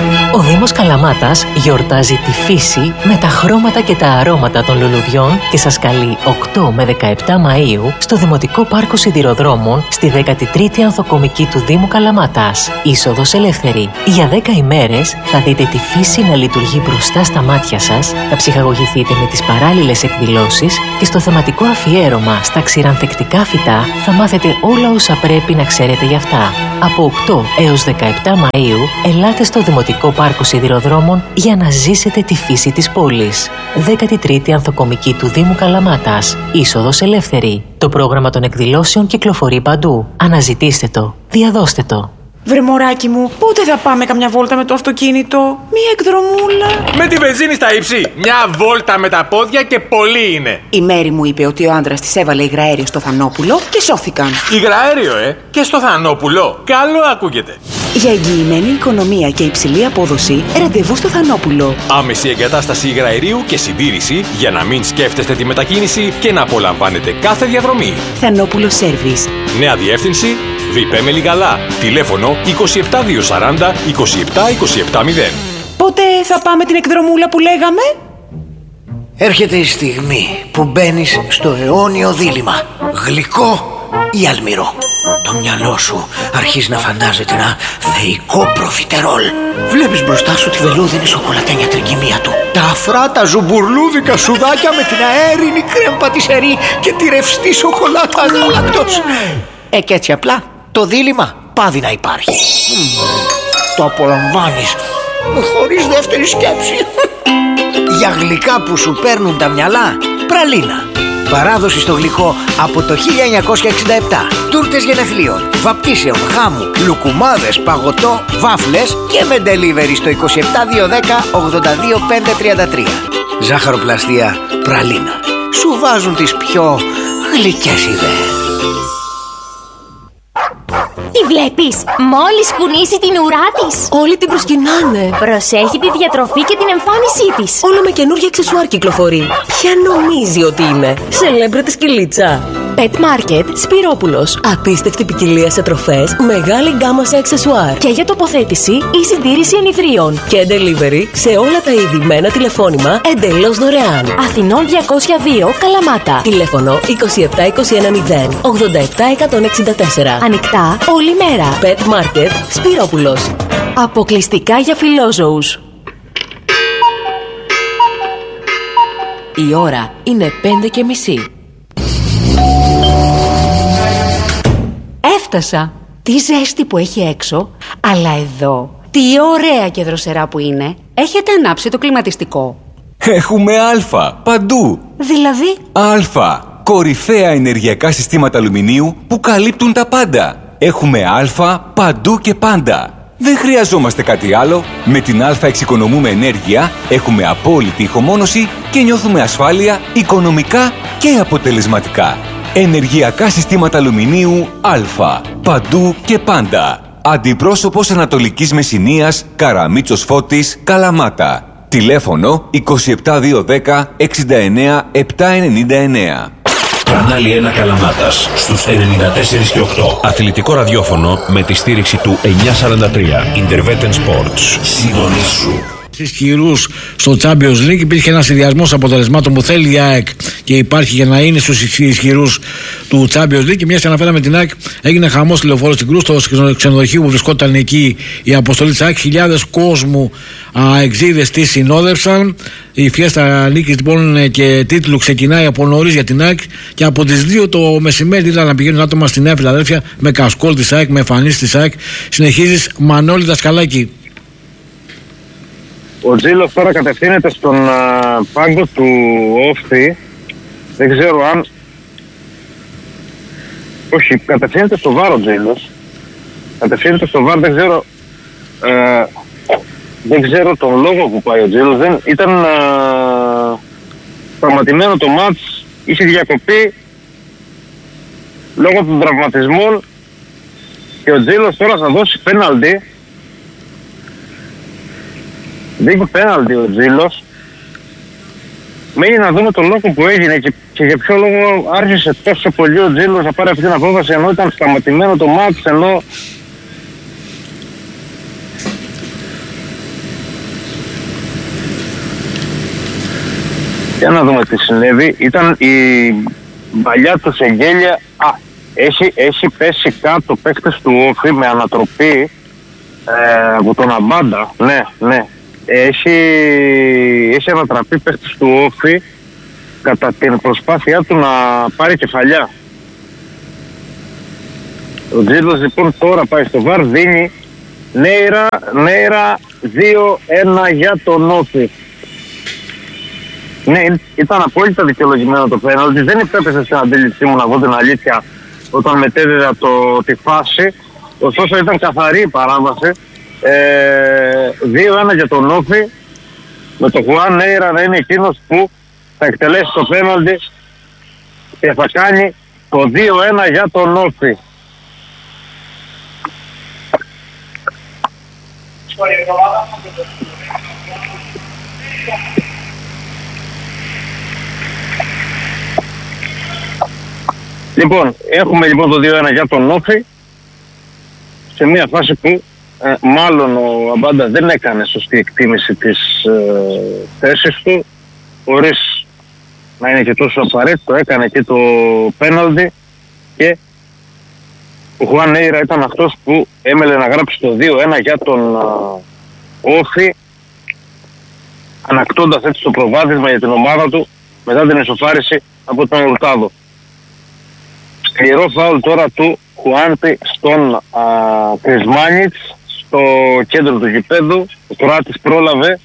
S9: Δήμος Καλαμάτας γιορτάζει τη φύση με τα χρώματα και τα αρώματα των λουλουδιών και σας καλεί οκτώ με δεκαεπτά Μαΐου στο Δημοτικό Πάρκο Σιδηροδρόμων στη δέκατη τρίτη Ανθοκομική του Δήμου Καλαμάτας. Είσοδος ελεύθερη. Για δέκα ημέρες θα δείτε τη φύση να λειτουργεί μπροστά στα μάτια σας, θα ψυχαγωγηθείτε με τις παράλληλες εκδηλώσεις και στο θεματικό αφιέρωμα στα ξηρανθεκτικά φυτά θα μάθετε όλα όσα πρέπει να ξέρετε γι' αυτά. Από οκτώ έως δεκαεπτά Μαΐου ελάτε στο Δημοτικό Πάρκο Σιδηροδρόμων για να ζήσετε τη φύση της πόλης. δέκατη τρίτη Ανθοκομική του Δήμου Καλαμάτας. Είσοδος ελεύθερη. Το πρόγραμμα των εκδηλώσεων κυκλοφορεί παντού. Αναζητήστε το. Διαδώστε το.
S10: Βρε μωράκι μου, πότε θα πάμε καμιά βόλτα με το αυτοκίνητο? Μία εκδρομούλα.
S11: Με τη βενζίνη στα ύψη. Μια βόλτα με τα πόδια και πολύ είναι.
S10: Η Μέρη μου είπε ότι ο άντρας της έβαλε υγραέριο στο Θανόπουλο και σώθηκαν.
S11: Υγραέριο, ε! Και στο Θανόπουλο. Καλό ακούγεται.
S10: Για εγγυημένη οικονομία και υψηλή απόδοση, ραντεβού στο Θανόπουλο.
S11: Άμεση εγκατάσταση υγραερίου και συντήρηση για να μην σκέφτεστε τη μετακίνηση και να απολαμβάνετε κάθε διαδρομή.
S10: Θανόπουλο Service.
S11: Νέα διεύθυνση Βιπέ Μελιγαλά. Τηλέφωνο είκοσι επτά διακόσια σαράντα είκοσι επτά είκοσι επτά μηδέν.
S10: Πότε θα πάμε την εκδρομούλα που λέγαμε?
S12: Έρχεται η στιγμή που μπαίνεις στο αιώνιο δίλημμα. Γλυκό ή αλμυρό. Το μυαλό σου αρχίζει να φαντάζεται ένα θεϊκό προφιτερόλ. Βλέπεις μπροστά σου τη βελούδινη σοκολατένια τρικυμία του, τα αφρά τα ζουμπουρλούδικα σουδάκια με την αέρινη κρέμ πατησερή και τη ρευστή σοκολάτα γάλακτος. Ε, και έτσι απλά το δίλημμα πάβει να υπάρχει. Το απολαμβάνεις χωρίς δεύτερη σκέψη. Για γλυκά που σου παίρνουν τα μυαλά, πραλίνα. Παράδοση στο γλυκό από το χίλια εννιακόσια εξήντα επτά. Τούρτες γενεθλίων, βαπτίσεων, χάμου, λουκουμάδες, παγωτό, βάφλες και με delivery στο είκοσι επτά διακόσια δέκα ογδόντα δύο πεντακόσια τριάντα τρία. Ζάχαροπλαστεία πραλίνα. Σου βάζουν τις πιο γλυκές ιδέες.
S13: Τη βλέπεις? Μόλις κουνήσει την ουρά της,
S14: όλοι την προσκυνάνε.
S13: Προσέχει τη διατροφή και την εμφάνισή της.
S14: Όλο με καινούργια αξεσουάρ κυκλοφορεί. Ποια νομίζει ότι είναι? Σελέμπριτη σκυλίτσα. Pet Market Σπυρόπουλος. Απίστευτη ποικιλία σε τροφές, μεγάλη γκάμα σε αξεσουάρ.
S13: Και για τοποθέτηση ή συντήρηση ενηθρίων.
S14: Και delivery σε όλα τα είδη με ένα τηλεφώνημα εντελώς δωρεάν.
S13: Αθηνών διακόσια δύο Καλαμάτα.
S14: Τηλέφωνο είκοσι επτά είκοσι ένα μηδέν ογδόντα επτά εκατόν εξήντα τέσσερα.
S13: Ανοιχτά όλη μέρα.
S14: Pet Market Σπυρόπουλος.
S13: Αποκλειστικά για φιλόζωους.
S14: Η ώρα είναι πέντε και μισή.
S15: Έφτασα. Τι ζέστη που έχει έξω, αλλά εδώ τι ωραία και δροσερά που είναι. Έχετε ανάψει το κλιματιστικό?
S16: Έχουμε Α παντού.
S15: Δηλαδή?
S16: Α. Κορυφαία ενεργειακά συστήματα αλουμινίου που καλύπτουν τα πάντα. Έχουμε Α παντού και πάντα. Δεν χρειαζόμαστε κάτι άλλο. Με την Α εξοικονομούμε ενέργεια, έχουμε απόλυτη ηχομόνωση και νιώθουμε ασφάλεια οικονομικά και αποτελεσματικά. Ενεργειακά συστήματα αλουμινίου Α. Παντού και πάντα. Αντιπρόσωπος Ανατολικής Μεσσηνίας, Καραμίτσος Φώτης, Καλαμάτα. Τηλέφωνο είκοσι επτά διακόσια δέκα εξήντα εννέα επτακόσια ενενήντα εννέα.
S17: Κανάλι ένα Καλαμάτας στους ενενήντα τέσσερα και οκτώ. Αθλητικό ραδιόφωνο με τη στήριξη του εννιακόσια σαράντα τρία. Intervetten Sports. Συντονίσου.
S2: Ισχυρούς στο Champions League υπήρχε ένα συνδυασμός αποτελεσμάτων που θέλει η ΑΕΚ και υπάρχει για να είναι στους ισχυρούς του Champions League. Και μια και αναφέραμε την ΑΕΚ, έγινε χαμός τηλεφόρο στην Κρού, στο ξενοδοχείο που βρισκόταν εκεί η αποστολή της ΑΕΚ. Χιλιάδες κόσμου αεξίδες τη συνόδευσαν. Η φιέστα νίκης λοιπόν και τίτλου ξεκινάει από νωρίς για την ΑΕΚ και από τις δύο το μεσημέρι είδα να πηγαίνουν άτομα στη Νέα Φιλαδέλφια με κασκόλ της ΑΕΚ, με εμφανίσεις της ΑΕΚ. Συνεχίζεις, Μανώλη Δασκαλάκη.
S1: Ο Τζίλος τώρα κατευθύνεται στον α, πάγκο του Όφθη. Δεν ξέρω αν... Όχι, κατευθύνεται στο βάρο ο Τζίλος. Κατευθύνεται στο βάρο, δεν ξέρω... Ε, δεν ξέρω τον λόγο που πάει ο Τζίλος. Δεν, ήταν α, σταματημένο το μάτς, είχε διακοπή λόγω των τραυματισμών και ο Τζίλος τώρα θα δώσει πέναλτι. Δίκο πέναλτι ο Τζίλος. Μένει να δούμε τον λόγο που έγινε και, και για ποιο λόγο άρχισε τόσο πολύ ο Τζίλος να πάρει αυτή την απόφαση ενώ ήταν σταματημένο το μάτς, ενώ Για να δούμε τι συνέβη. Ήταν η παλιά του εγγέλια. Α, έχει, έχει πέσει κάτω παίκτες του Όφη με ανατροπή ε, από τον Αμπάντα. Ναι, ναι. Έχει, έχει ανατραπεί παίκτες του Όφη κατά την προσπάθειά του να πάρει κεφαλιά. Ο Τζίρος λοιπόν τώρα πάει στο βαρ, δίνει νέιρα, νέιρα δύο ένα για τον Όφη. Ναι, ήταν απόλυτα δικαιολογημένο το πέναλτι. Δεν υπέπεσε στην αντίληψή μου, να δω την αλήθεια, όταν μετέδιδα το, τη φάση. Ωστόσο ήταν καθαρή η παράβαση. Ε, δύο ένα για τον Όφη, με το Χουάν Νέιρα να είναι εκείνος που θα εκτελέσει το πέναλτι και θα κάνει το δύο ένα για τον Όφη. Λοιπόν, έχουμε λοιπόν το δύο ένα για τον Όφη σε μια φάση που ε, μάλλον ο Αμπάντα δεν έκανε σωστή εκτίμηση της ε, θέσης του, χωρίς να είναι και τόσο απαραίτητο, έκανε και το πέναλτι και ο Χουάν Νέιρα ήταν αυτός που έμελε να γράψει το δύο ένα για τον ε, Όφη, ανακτώντας έτσι το προβάδισμα για την ομάδα του μετά την ισοφάριση από τον Ουρτάδο. Σκληρό φάουλ τώρα του Χουάντη στον Κρισμάνιτς στο κέντρο του γηπέδου. Ο Κροάτης πρόλαβε.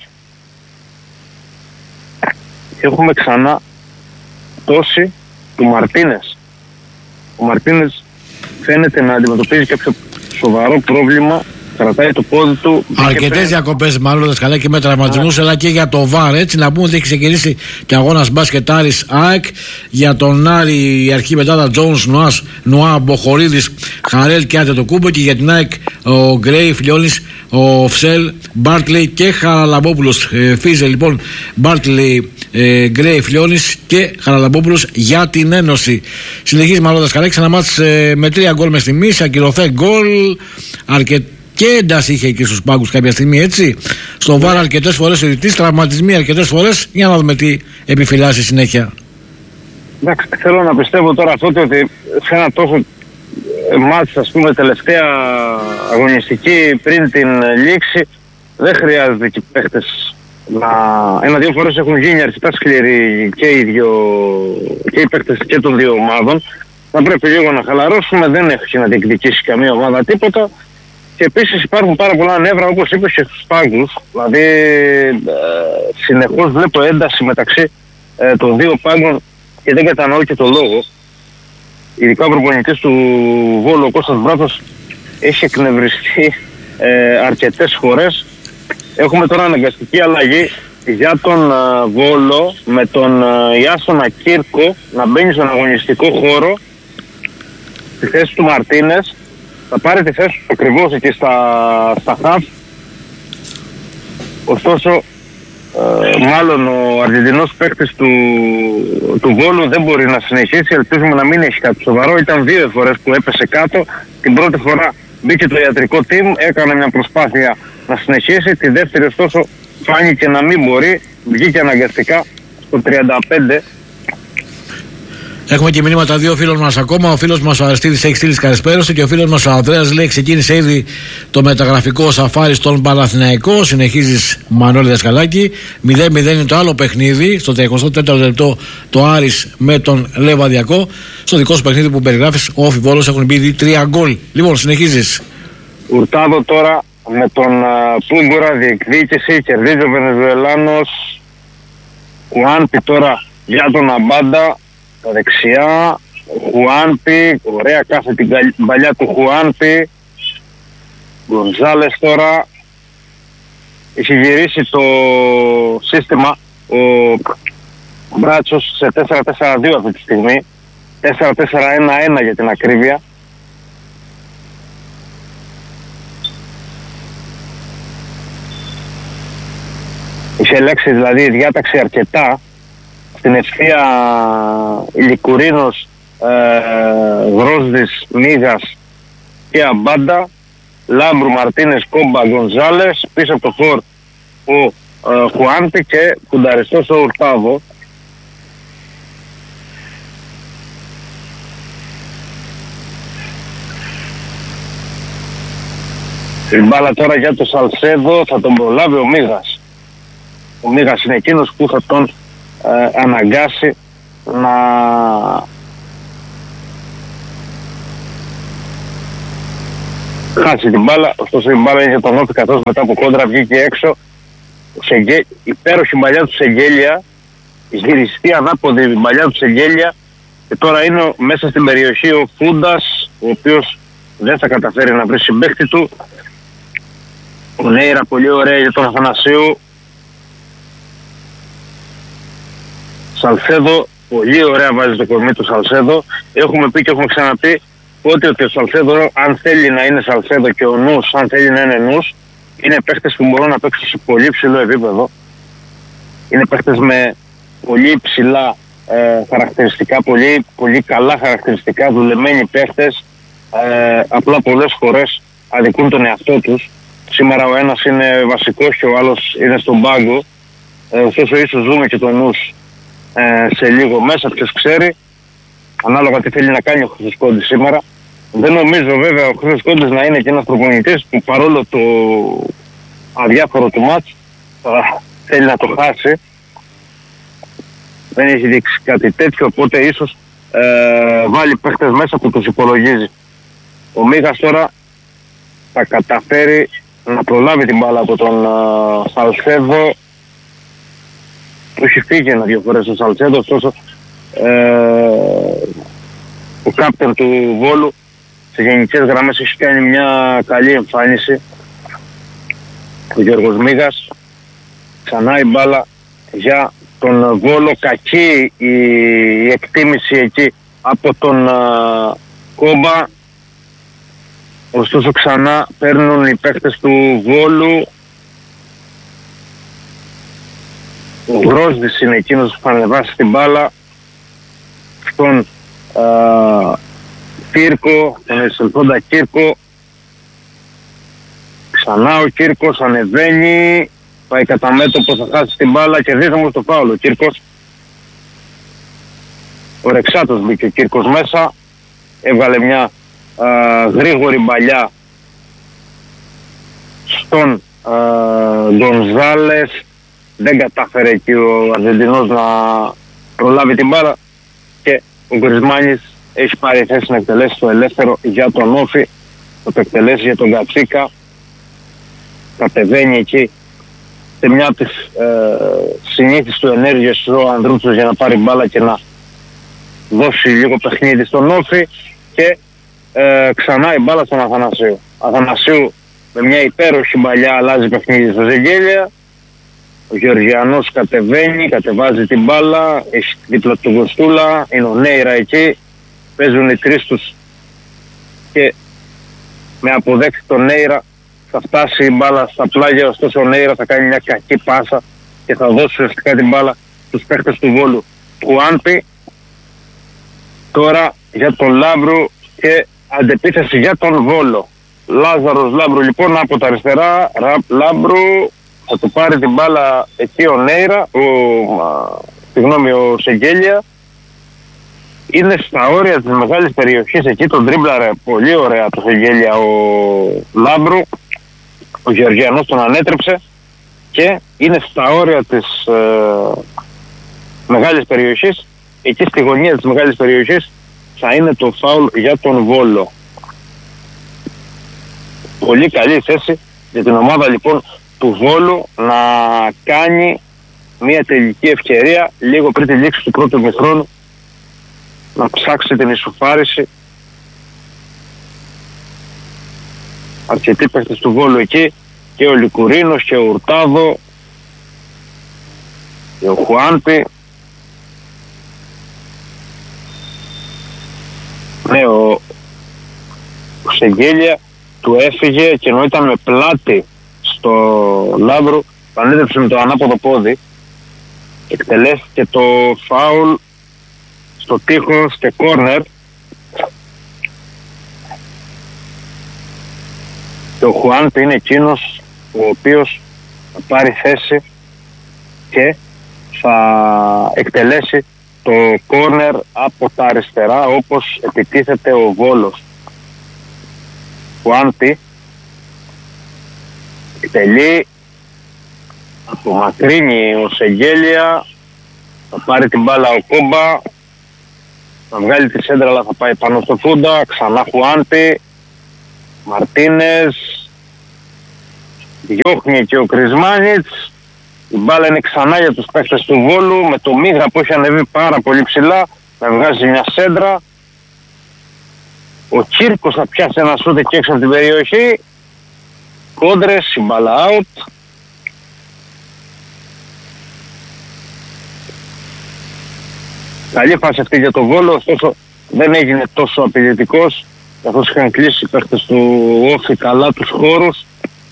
S1: Έχουμε ξανά πτώση του Μαρτίνες. Ο Μαρτίνες φαίνεται να αντιμετωπίζει κάποιο σοβαρό πρόβλημα. Κρατάει το πόδι του.
S2: Αρκετές διακοπές μάλλον δασκαλά και με τραυματισμούς, αλλά και για το βαρ. Έτσι να πούμε ότι έχει ξεκινήσει και αγώνας μπάσκετ Άρης ΑΕΚ. Για τον Άρη η αρχή μετά τα Τζόνς, Νουάς, Νουά, Μποχορίδης, Χαρέλ και Άντε το Κούμπο. Και για την ΑΕΚ ο Γκρέι, Φιλιώνης, ο Φσέλ, Μπάρτλεϊ και Χαραλαμπόπουλος. Ε, Φίζε λοιπόν Μπάρτλεϊ, ε, Γκρέι, Φιλιώνης και Χαραλαμπόπουλος για την Ένωση. Συνεχίζει μάλλον δασκαλά, ξαναμάτς ε, με τρία γκολ μες στη μίση, ακυρωθέ γκολ, αρκετά. Και ένταση είχε και στους πάγκους κάποια στιγμή, έτσι. Στο βάρ αρκετές φορές ο διαιτητής, τραυματισμοί αρκετές φορές. Για να δούμε τι επιφυλάσσει συνέχεια.
S1: Εντάξει, θέλω να πιστεύω τώρα αυτό ότι σε ένα τόσο μάτς, ας πούμε, τελευταία αγωνιστική πριν την λήξη, δεν χρειάζεται και οι παίχτες να... Ένα-δύο φορές έχουν γίνει αρκετά σκληροί και οι, δύο... και οι παίχτες και των δύο ομάδων. Θα πρέπει λίγο να χαλαρώσουμε, δεν έχει να διεκδικήσει καμία ομάδα τίποτα. Και επίσης υπάρχουν πάρα πολλά νεύρα, όπως είπες, και στους πάγκους. Δηλαδή ε, συνεχώς βλέπω ένταση μεταξύ ε, των δύο πάγκων και δεν κατανοώ και το λόγο. Ειδικά ο προπονητής του Βόλου, ο Κώστας Μπράτος, έχει εκνευριστεί ε, αρκετές φορές. Έχουμε τώρα αναγκαστική αλλαγή για τον ε, Βόλο με τον ε, Ιάσονα Κύρκο να μπαίνει στον αγωνιστικό χώρο στη θέση του Μαρτίνες. Θα πάρει τη θέση του ακριβώς εκεί στα, στα χαφ. Ωστόσο, ε, μάλλον ο Αργεντινός παίκτης του, του Βόλου δεν μπορεί να συνεχίσει. Ελπίζουμε να μην έχει κάτι σοβαρό. Ήταν δύο φορές που έπεσε κάτω. Την πρώτη φορά μπήκε το ιατρικό team, έκανε μια προσπάθεια να συνεχίσει. Τη δεύτερη, ωστόσο, φάνηκε να μην μπορεί. Βγήκε αναγκαστικά στο τριάντα πέντε.
S2: Έχουμε και μηνύματα δύο φίλων μας ακόμα. Ο φίλος μας ο Αριστίδης έχει στείλει καλησπέρωση και ο φίλος μας ο Ανδρέας λέει: ξεκίνησε ήδη το μεταγραφικό σαφάρι στον Παναθηναϊκό. Συνεχίζεις, Μανώλη Δασκαλάκη. μηδέν μηδέν είναι το άλλο παιχνίδι. Στο τριακοστό τέταρτο λεπτό το Άρης με τον Λεβαδιακό. Στο δικό σου παιχνίδι που περιγράφεις, ο Όφι Βόλος, έχουν μπει ήδη τρία γκολ. Λοιπόν, συνεχίζεις.
S1: Ουρτάδο τώρα με τον uh, Πούγκουρα, διεκδίκηση. Κερδίζει ο Βενεζουελάνος. Χουάνπι τώρα για τον Αμπάντα. Τα δεξιά, Χουάνπι, ωραία κάθε την παλιά του Χουάνπι. Γκονζάλες τώρα. Έχει γυρίσει το σύστημα ο Μπράτσος σε τέσσερα τέσσερα δύο αυτή τη στιγμή. τέσσερα τέσσερα ένα ένα για την ακρίβεια. Είχε ελέγξει δηλαδή η διάταξη αρκετά. Στην ευθεία Λικουρίνος, ε, Γρόσδης, Μίγας και Αμπάντα, Λάμπρου, Μαρτίνες, Κόμπα, Γκονζάλες, πίσω από το φορ ο ε, Χουάντη και κουνταριστός ο Ουρτάδο. Η μπάλα τώρα για το Σαλσέδο θα τον προλάβει ο Μίγας. Ο Μίγας είναι εκείνος που θα τον ε, αναγκάσει να χάσει την μπάλα. Ωστόσο η μπάλα είναι για τον Όφη, καθώς μετά από κόντρα βγήκε έξω. Σεγγέ... Υπέροχη μπαλιά του Σεγγέλια, γυριστή ανάποδη μπαλιά του Σεγγέλια, και τώρα είναι μέσα στην περιοχή ο Φούντας, ο οποίος δεν θα καταφέρει να βρει συμπαίχτη του. Ο Νέιρα πολύ ωραία για τον Αθανασίου. Σαλσέδο, πολύ ωραία βάζει το κορμί του Σαλσέδο. Έχουμε πει και έχουμε ξαναπεί ότι, ότι ο Σαλσέδο, αν θέλει να είναι Σαλσέδο, και ο νους, αν θέλει να είναι νους, είναι παίχτες που μπορούν να παίξουν σε πολύ ψηλό επίπεδο. Είναι παίχτες με πολύ ψηλά ε, χαρακτηριστικά, πολύ, πολύ καλά χαρακτηριστικά, δουλεμένοι παίχτες. Ε, απλά πολλές φορές αδικούν τον εαυτό τους. Σήμερα ο ένας είναι βασικός και ο άλλος είναι στον πάγκο. Ε, ωστόσο ίσως δούμε και τον νους ε, σε λίγο μέσα, ποιος ξέρει, ανάλογα τι θέλει να κάνει ο Χρυσοσκόντης σήμερα. Δεν νομίζω βέβαια ο Χρυσοσκόντης να είναι και ένας προπονητής που, παρόλο το αδιάφορο του μάτς, θέλει να το χάσει. Δεν έχει δείξει κάτι τέτοιο, οπότε ίσως ε, βάλει παίχτες μέσα που τους υπολογίζει. Ο Μίγας τώρα θα καταφέρει να προλάβει την μπάλα από τον uh, Σαλσέδο, που έχει φύγει ένα-δύο φορές ο Σαλσέδο. Ωστόσο ε, ο κάπτερ του Βόλου σε γενικές γραμμές έχει κάνει μια καλή εμφάνιση. Ο Γιώργος Μίγας, ξανά η μπάλα για τον Βόλο. Κακή η, η εκτίμηση εκεί από τον uh, Κόμπα. Ωστόσο ξανά παίρνουν οι παίκτες του Βόλου. Ο Γρόσδης είναι εκείνος που θα ανεβάσει την μπάλα στον α, Κύρκο, τον εισελθόντα Κύρκο. Ξανά ο Κύρκος ανεβαίνει, πάει κατά μέτωπο, θα χάσει την μπάλα και δίδαμε στο φάουλ ο Κύρκος. Ο Ρεξάτος μπήκε ο Κύρκος μέσα, έβγαλε μια Uh, γρήγορη μπαλιά στον Γκονζάλες. Uh, δεν κατάφερε εκεί ο Αργεντινός να προλάβει την μπάλα και ο Γκρισμάνης έχει πάρει θέση να εκτελέσει το ελεύθερο για τον Όφη. Θα το εκτελέσει για τον Κατσίκα. Κατεβαίνει εκεί σε μια από τις uh, συνήθεις του ενέργειες ο Ανδρούτσος για να πάρει μπάλα και να δώσει λίγο παιχνίδι στον Όφη, και Ε, ξανά η μπάλα στον Αθανασίου. Αθανασίου με μια υπέροχη μπαλιά αλλάζει παιχνίδι στο Ζεγγέλια. Ο Γεωργιανός κατεβαίνει, κατεβάζει την μπάλα, έχει δίπλα του Γκοστούλα, είναι ο Νέιρα εκεί, παίζουν οι τρεις τους και με αποδέκτη τον Νέιρα θα φτάσει η μπάλα στα πλάγια. Ωστόσο ο Νέιρα θα κάνει μια κακή πάσα και θα δώσει ουσιαστικά την μπάλα στους παίχτες του Βόλου. Κουάνπι τώρα για τον Λάμπρου και αντεπίθεση για τον Βόλο. Λάζαρος Λάμπρου λοιπόν από τα αριστερά. Λάμπρου θα του πάρει την μπάλα εκεί ο Νέιρα, ο, α, συγγνώμη, ο Σεγγέλια. Είναι στα όρια της μεγάλης περιοχής, εκεί τον τρίμπλαρε πολύ ωραία το Σεγγέλια ο Λάμπρου. Ο Γεωργιανός τον ανέτρεψε και είναι στα όρια της ε, μεγάλης περιοχής. Εκεί στη γωνία της μεγάλης περιοχής θα είναι το φάουλ για τον Βόλο. Πολύ καλή θέση για την ομάδα λοιπόν του Βόλου να κάνει μια τελική ευκαιρία λίγο πριν τη λήξη του πρώτου ημιχρόνου, να ψάξει την ισοφάριση. Αρκετοί παίχτες του Βόλου εκεί, και ο Λικουρίνος και ο Ουρτάδο και ο Χουάνπι. Ναι, ο, ο Σεγγέλια του έφυγε και ενώ ήταν με πλάτη στο Λάμπρου, πανέτρεψε με το ανάποδο πόδι, εκτελέστηκε το φάουλ στο τείχος και κόρνερ, και ο Χουάνπι είναι εκείνος ο οποίος θα πάρει θέση και θα εκτελέσει το κόρνερ από τα αριστερά, όπως επιτίθεται ο Βόλος. Χουάνπι Εκτελεί, απομακρύνει ο Σεγγέλια, θα πάρει την μπάλα ο Κόμπα, θα βγάλει τη σέντρα αλλά θα πάει πάνω στο Φούντα, ξανά Χουάντι, Μαρτίνες, διώχνει και ο Κρισμάνιτς, η μπάλα είναι ξανά για τους παίκτες του Βόλου, με το Μίγα που έχει ανεβεί πάρα πολύ ψηλά, θα βγάζει μια σέντρα, ο Κύρκος θα πιάσει ένα σούτ εκεί έξω από την περιοχή, κόντρες, η μπάλα out. Καλή φάση αυτή για τον Βόλο, ωστόσο δεν έγινε τόσο απειλητικός, καθώς είχαν κλείσει οι παίκτες του Όφη καλά τους χώρους.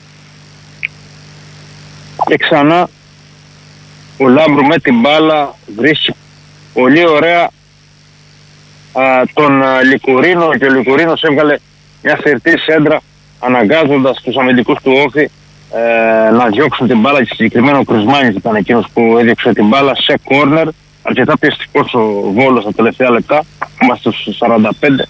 S1: Και ξανά ο Λάμπρου με την μπάλα βρίσκει πολύ ωραία α, τον α, Λικουρίνο, και ο Λικουρίνος έβγαλε μια θερτή σέντρα, αναγκάζοντας τους αμυντικούς του Όφη ε, να διώξουν την μπάλα, και συγκεκριμένα ο Κρισμάνης ήταν εκείνος που έδιωξε την μπάλα σε κόρνερ. Αρκετά πιεστικός ο Βόλος στα τελευταία λεπτά, είμαστε στους σαράντα πέντε.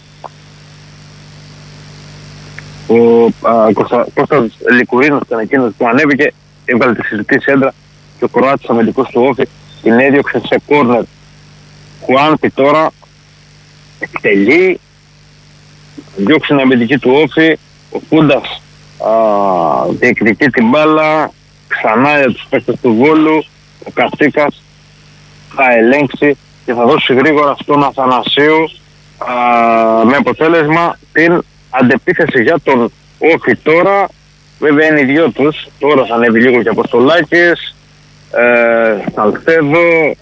S1: Ο α, Κώστα, Κώστας Λικουρίνος ήταν εκείνος που ανέβηκε, έβγαλε τη συζητή σέντρα, και ο Κροάτης αμυντικός του Όφη την έδιωξε σε κόρνερ. Χουάντι τώρα εκτελεί, διώξει την αμυντική του Όφη, ο Φούντας διεκδικεί την μπάλα, ξανά για τους παίκτες του Βόλου, ο Κατσίκας θα ελέγξει και θα δώσει γρήγορα στον Αθανασίου, α, με αποτέλεσμα την αντεπίθεση για τον Όφη τώρα. Βέβαια είναι οι δυο τους, τώρα θα ανέβει λίγο και Αποστολάκης, ε, Σαλθέδο,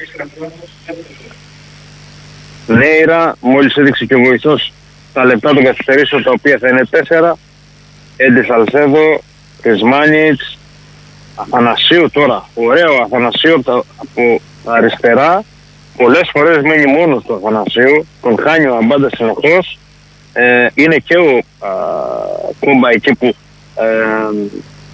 S1: Νέιρα, μόλις έδειξε και ο βοηθός τα λεπτά των καθυστερήσεων, τα οποία θα είναι τέσσερα. Έντε Σαλθέδο, Κρισμάνιτς, Αθανασίου τώρα, ωραίο Αθανασίου από τα, από τα αριστερά, πολλές φορές μένει μόνος του Αθανασίου, τον χάνει ο Αμπάντα συνεχώς, ε, είναι και ο α, Κόμπα εκεί που ε,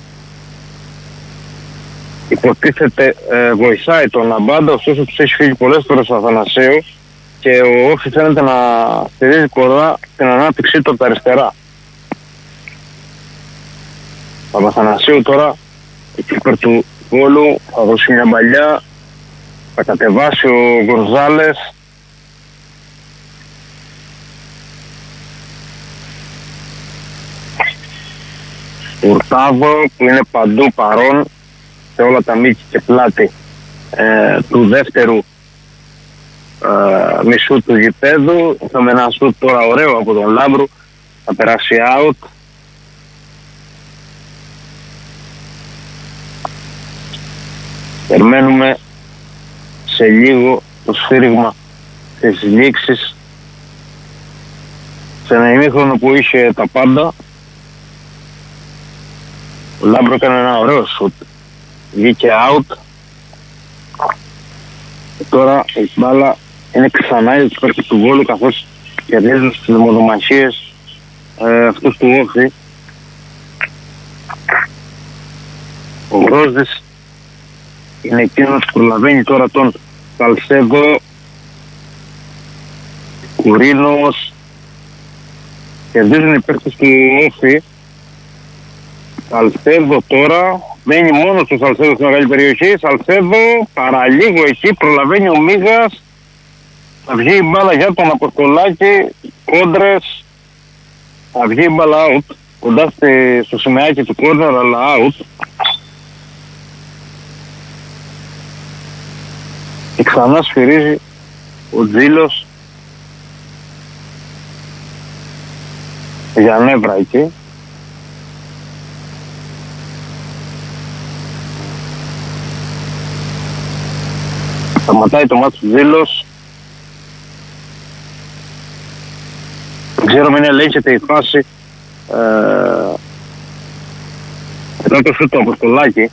S1: υποτίθεται ε, βοηθάει τον Αμπάντα, ωστόσο τους έχει φύγει πολλές φορές ο Αθανασίου, και ο Όφη φαίνεται να στηρίζει κορδά την ανάπτυξή του από τα αριστερά. Ο Αθανασίου τώρα, η κύπερ του Βόλου, θα δώσει μια μπαλιά, θα κατεβάσει ο Γκορζάλες, Ουρτάδο που είναι παντού παρόν σε όλα τα μήκη και πλάτη ε, του δεύτερου ε, μισού του γηπέδου. Θα με ένα σουτ τώρα ωραίο από τον Λάμπρου, θα περάσει out. Περιμένουμε σε λίγο το σφύριγμα της λήξης, σε ένα ημίχρονο που είχε τα πάντα. Ο Λάμπρο έκανε ένα ωραίο σουτ, βγήκε out. Και τώρα η μπάλα είναι ξανά για τους παίκτες του Βόλου, καθώς κερδίζουν στις δημοδομαχίες ε, αυτούς του Όφη. Ο Γρόσδης είναι εκείνος που προλαβαίνει τώρα τον Καλσέδο, Κουρίνος, κερδίζουν οι παίκτες του Όφη. Σαλθέδο τώρα, μένει μόνος του Σαλθέδο στην μεγάλη περιοχή. Σαλθέδο παραλίγο εκεί, προλαβαίνει ο Μίγας, θα βγει η μπάλα για τον Αποστολάκη, κόντρες, θα βγει η μπάλα out, κοντά στη, στο σημαίακι του κόρνερ, αλλά out. Και ξανά σφυρίζει ο Τζίλος για νεύρα εκεί. Σταματάει το μάτι του Τζίλος. Δεν ξέρω μην ελέγχεται η φάση ε, μετά το σούτ του Αποστολάκη.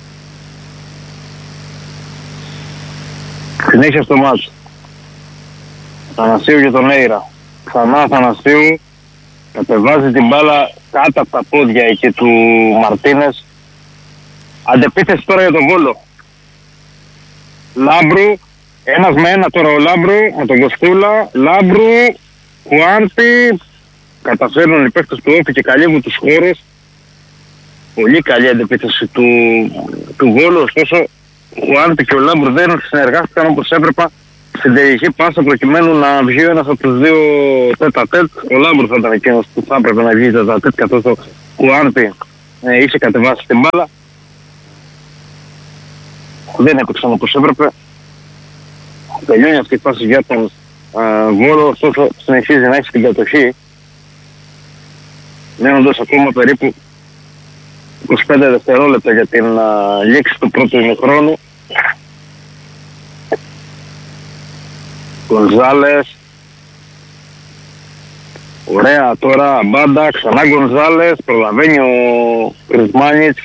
S1: Συνέχεια στο μάτι. Αθανασίου για τον Έιρα. Ξανά Αθανασίου, κατεβάζει την μπάλα κάτω από τα πόδια εκεί του Μαρτίνες. Αντεπίθεση τώρα για τον Βόλο. Λάμπρου, ένας με ένα τώρα ο Λάμπρου με τον Κοστούλα. Λάμπρου, Χουάντι, καταφέρνουν οι παίκτες του Όφη και καλύβουν τους χώρους. πολύ καλή αντεπίθεση του, του γκολ, ωστόσο ο Άρτη και ο Λάμπρου δεν συνεργάστηκαν όπως έπρεπε στην τελική πάσα προκειμένου να βγει ένας από τους δύο τέτα-τέτ. Ο Λάμπρου θα ήταν εκείνος που θα έπρεπε να βγει τέτα-τέτ, καθώς ο Άρτη ε, είχε κατεβάσει την μπάλα. Δεν έπαιξαν όπως έπρεπε. Τελειώνει αυτή η φάση για τον Βόλο, ωστόσο συνεχίζει να έχει την κατοχή, μένοντας ακόμα περίπου είκοσι πέντε δευτερόλεπτα για την α, λήξη του πρώτου ημιχρόνου. Γκονζάλες, ωραία τώρα μπάντα, ξανά Γκονζάλες, προλαβαίνει ο Κρισμάνιτς,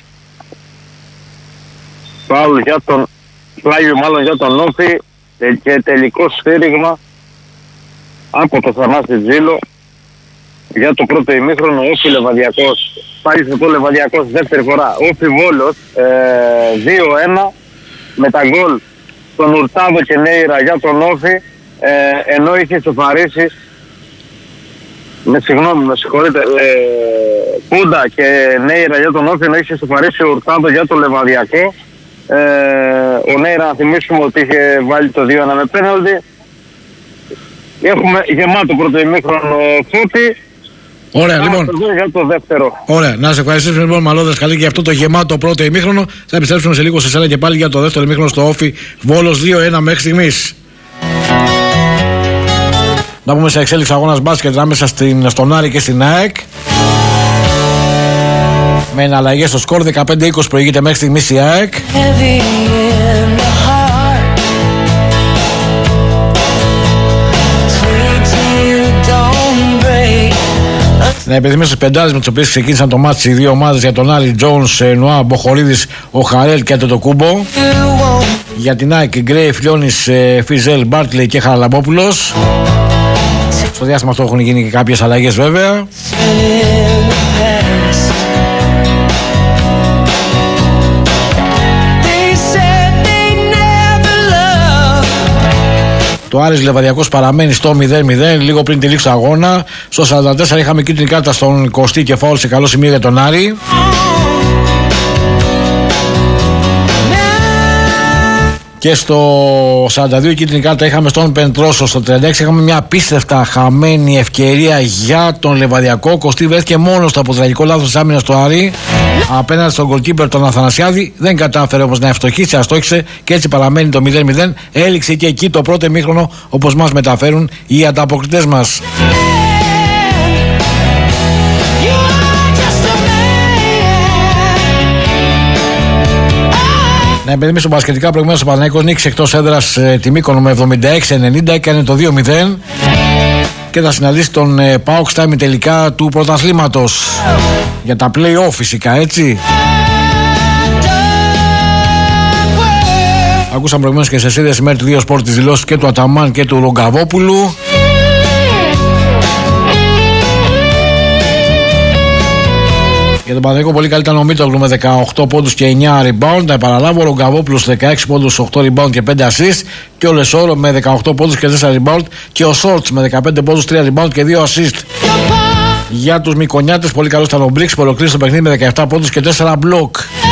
S1: φάουλ για τον πλάγιο μάλλον για τον Όφη και τελικό σφύριγμα από το Θανάση Τζίλο για το πρώτο ημίχρονο. Όφη Λεβαδιακός, πάλι στο το Λεβαδιακός δεύτερη φορά, Όφη Βόλος ε, δύο ένα με τα γκολ τον Ουρτάδο και Νέιρα για τον Όφη, ε, ενώ είχε σοφαρίσει με συγγνώμη με συγχωρείτε ε, Πούντα και Νέιρα για τον Όφη, ενώ είχε σοφαρίσει ο Ουρτάδο για το Λεβαδιακό. Ε, ο Νέιρα, να θυμίσουμε ότι είχε βάλει το δύο ένα με πέναλτι. Έχουμε γεμάτο πρώτο ημίχρονο, Φώτη.
S2: Ωραία, λοιπόν.
S1: Για το δεύτερο.
S2: Ωραία, να σε ευχαριστήσουμε λοιπόν, Μαλό Δασκαλή, για αυτό το γεμάτο πρώτο ημίχρονο. Θα επιστρέψουμε σε λίγο σε σένα και πάλι για το δεύτερο ημίχρονο στο Όφι Βόλος δύο ένα μέχρι στιγμής. Να πούμε σε εξέλιξη αγώνας μπάσκετ ανάμεσα στην, στον Άρη και στην ΑΕΚ. Με εναλλαγές στο σκορ, δεκαπέντε είκοσι προηγείται μέχρι στιγμής η ΑΕΚ. Να υπενθυμίσω στις πεντάδες με τις οποίες ξεκίνησαν το μάτς οι δύο ομάδες για τον Άρη, Τζόουνς, Νουά, Μποχορίδης, ο Χαρέλ και το Κούμπο. Για την ΑΕΚ, Γκρέι, Φλιώνης, Φιζέλ, Μπάρτλεϊ και Χαραλαμπόπουλος. Στο διάστημα αυτό έχουν γίνει και κάποιες αλλαγές βέβαια. Το Άρης Λεβαδιακός παραμένει στο μηδέν μηδέν λίγο πριν τη λήξη του αγώνα. Στο σαράντα τέσσερα είχαμε κίτρινη κάρτα στον Κωστή και φάουλ σε καλό σημείο για τον Άρη. Και στο σαράντα δύο κίτρινη κάρτα είχαμε στον Πεντρόσο. Στο τριάντα έξι είχαμε μια απίστευτα χαμένη ευκαιρία για τον Λεβαδιακό. Κωστή βρέθηκε μόνος του από τραγικό λάθος της άμυνας του Άρη απέναντι στον γκολκίπερ τον Αθανασιάδη. Δεν κατάφερε όμως να ευστοχίσει, αστόχησε και έτσι παραμένει το μηδέν μηδέν. Έληξε και εκεί το πρώτο ημίχρονο, όπως μας μεταφέρουν οι ανταποκριτές μας. Να υπενθυμίσω μπασκετικά, προηγουμένως ο Παναθηναϊκός νίκησε εκτός έδρας ε, τη Μύκονο με εβδομήντα έξι ενενήντα, έκανε το δύο μηδέν και θα συναντήσει τον ε, ΠΑΟΚ στα ημιτελικά του πρωταθλήματος για τα play-off φυσικά, έτσι. Ακούσαμε προηγουμένως και σε σύνδεση μέρη του δύο σπορτ τις δηλώσεις και του Αταμάν και του Ρογκαβόπουλου. Για τον Παναθηναϊκό πολύ καλή ήταν ο Μίτογλου με δεκαοκτώ πόντους και εννιά rebound. Να επαναλάβω, ο Ρογκαβόπουλος δεκαέξι πόντους, οκτώ rebound και πέντε assist. Και ο Λεσόρο με δεκαοκτώ πόντους και τέσσερα rebound. Και ο Σόρτς με δεκαπέντε πόντους, τρία rebound και δύο assist. Για τους Μικονιάτες πολύ καλό ήταν ο Μπρίξ που ολοκλήρωσε το παιχνίδι με δεκαεπτά πόντους και τέσσερα block.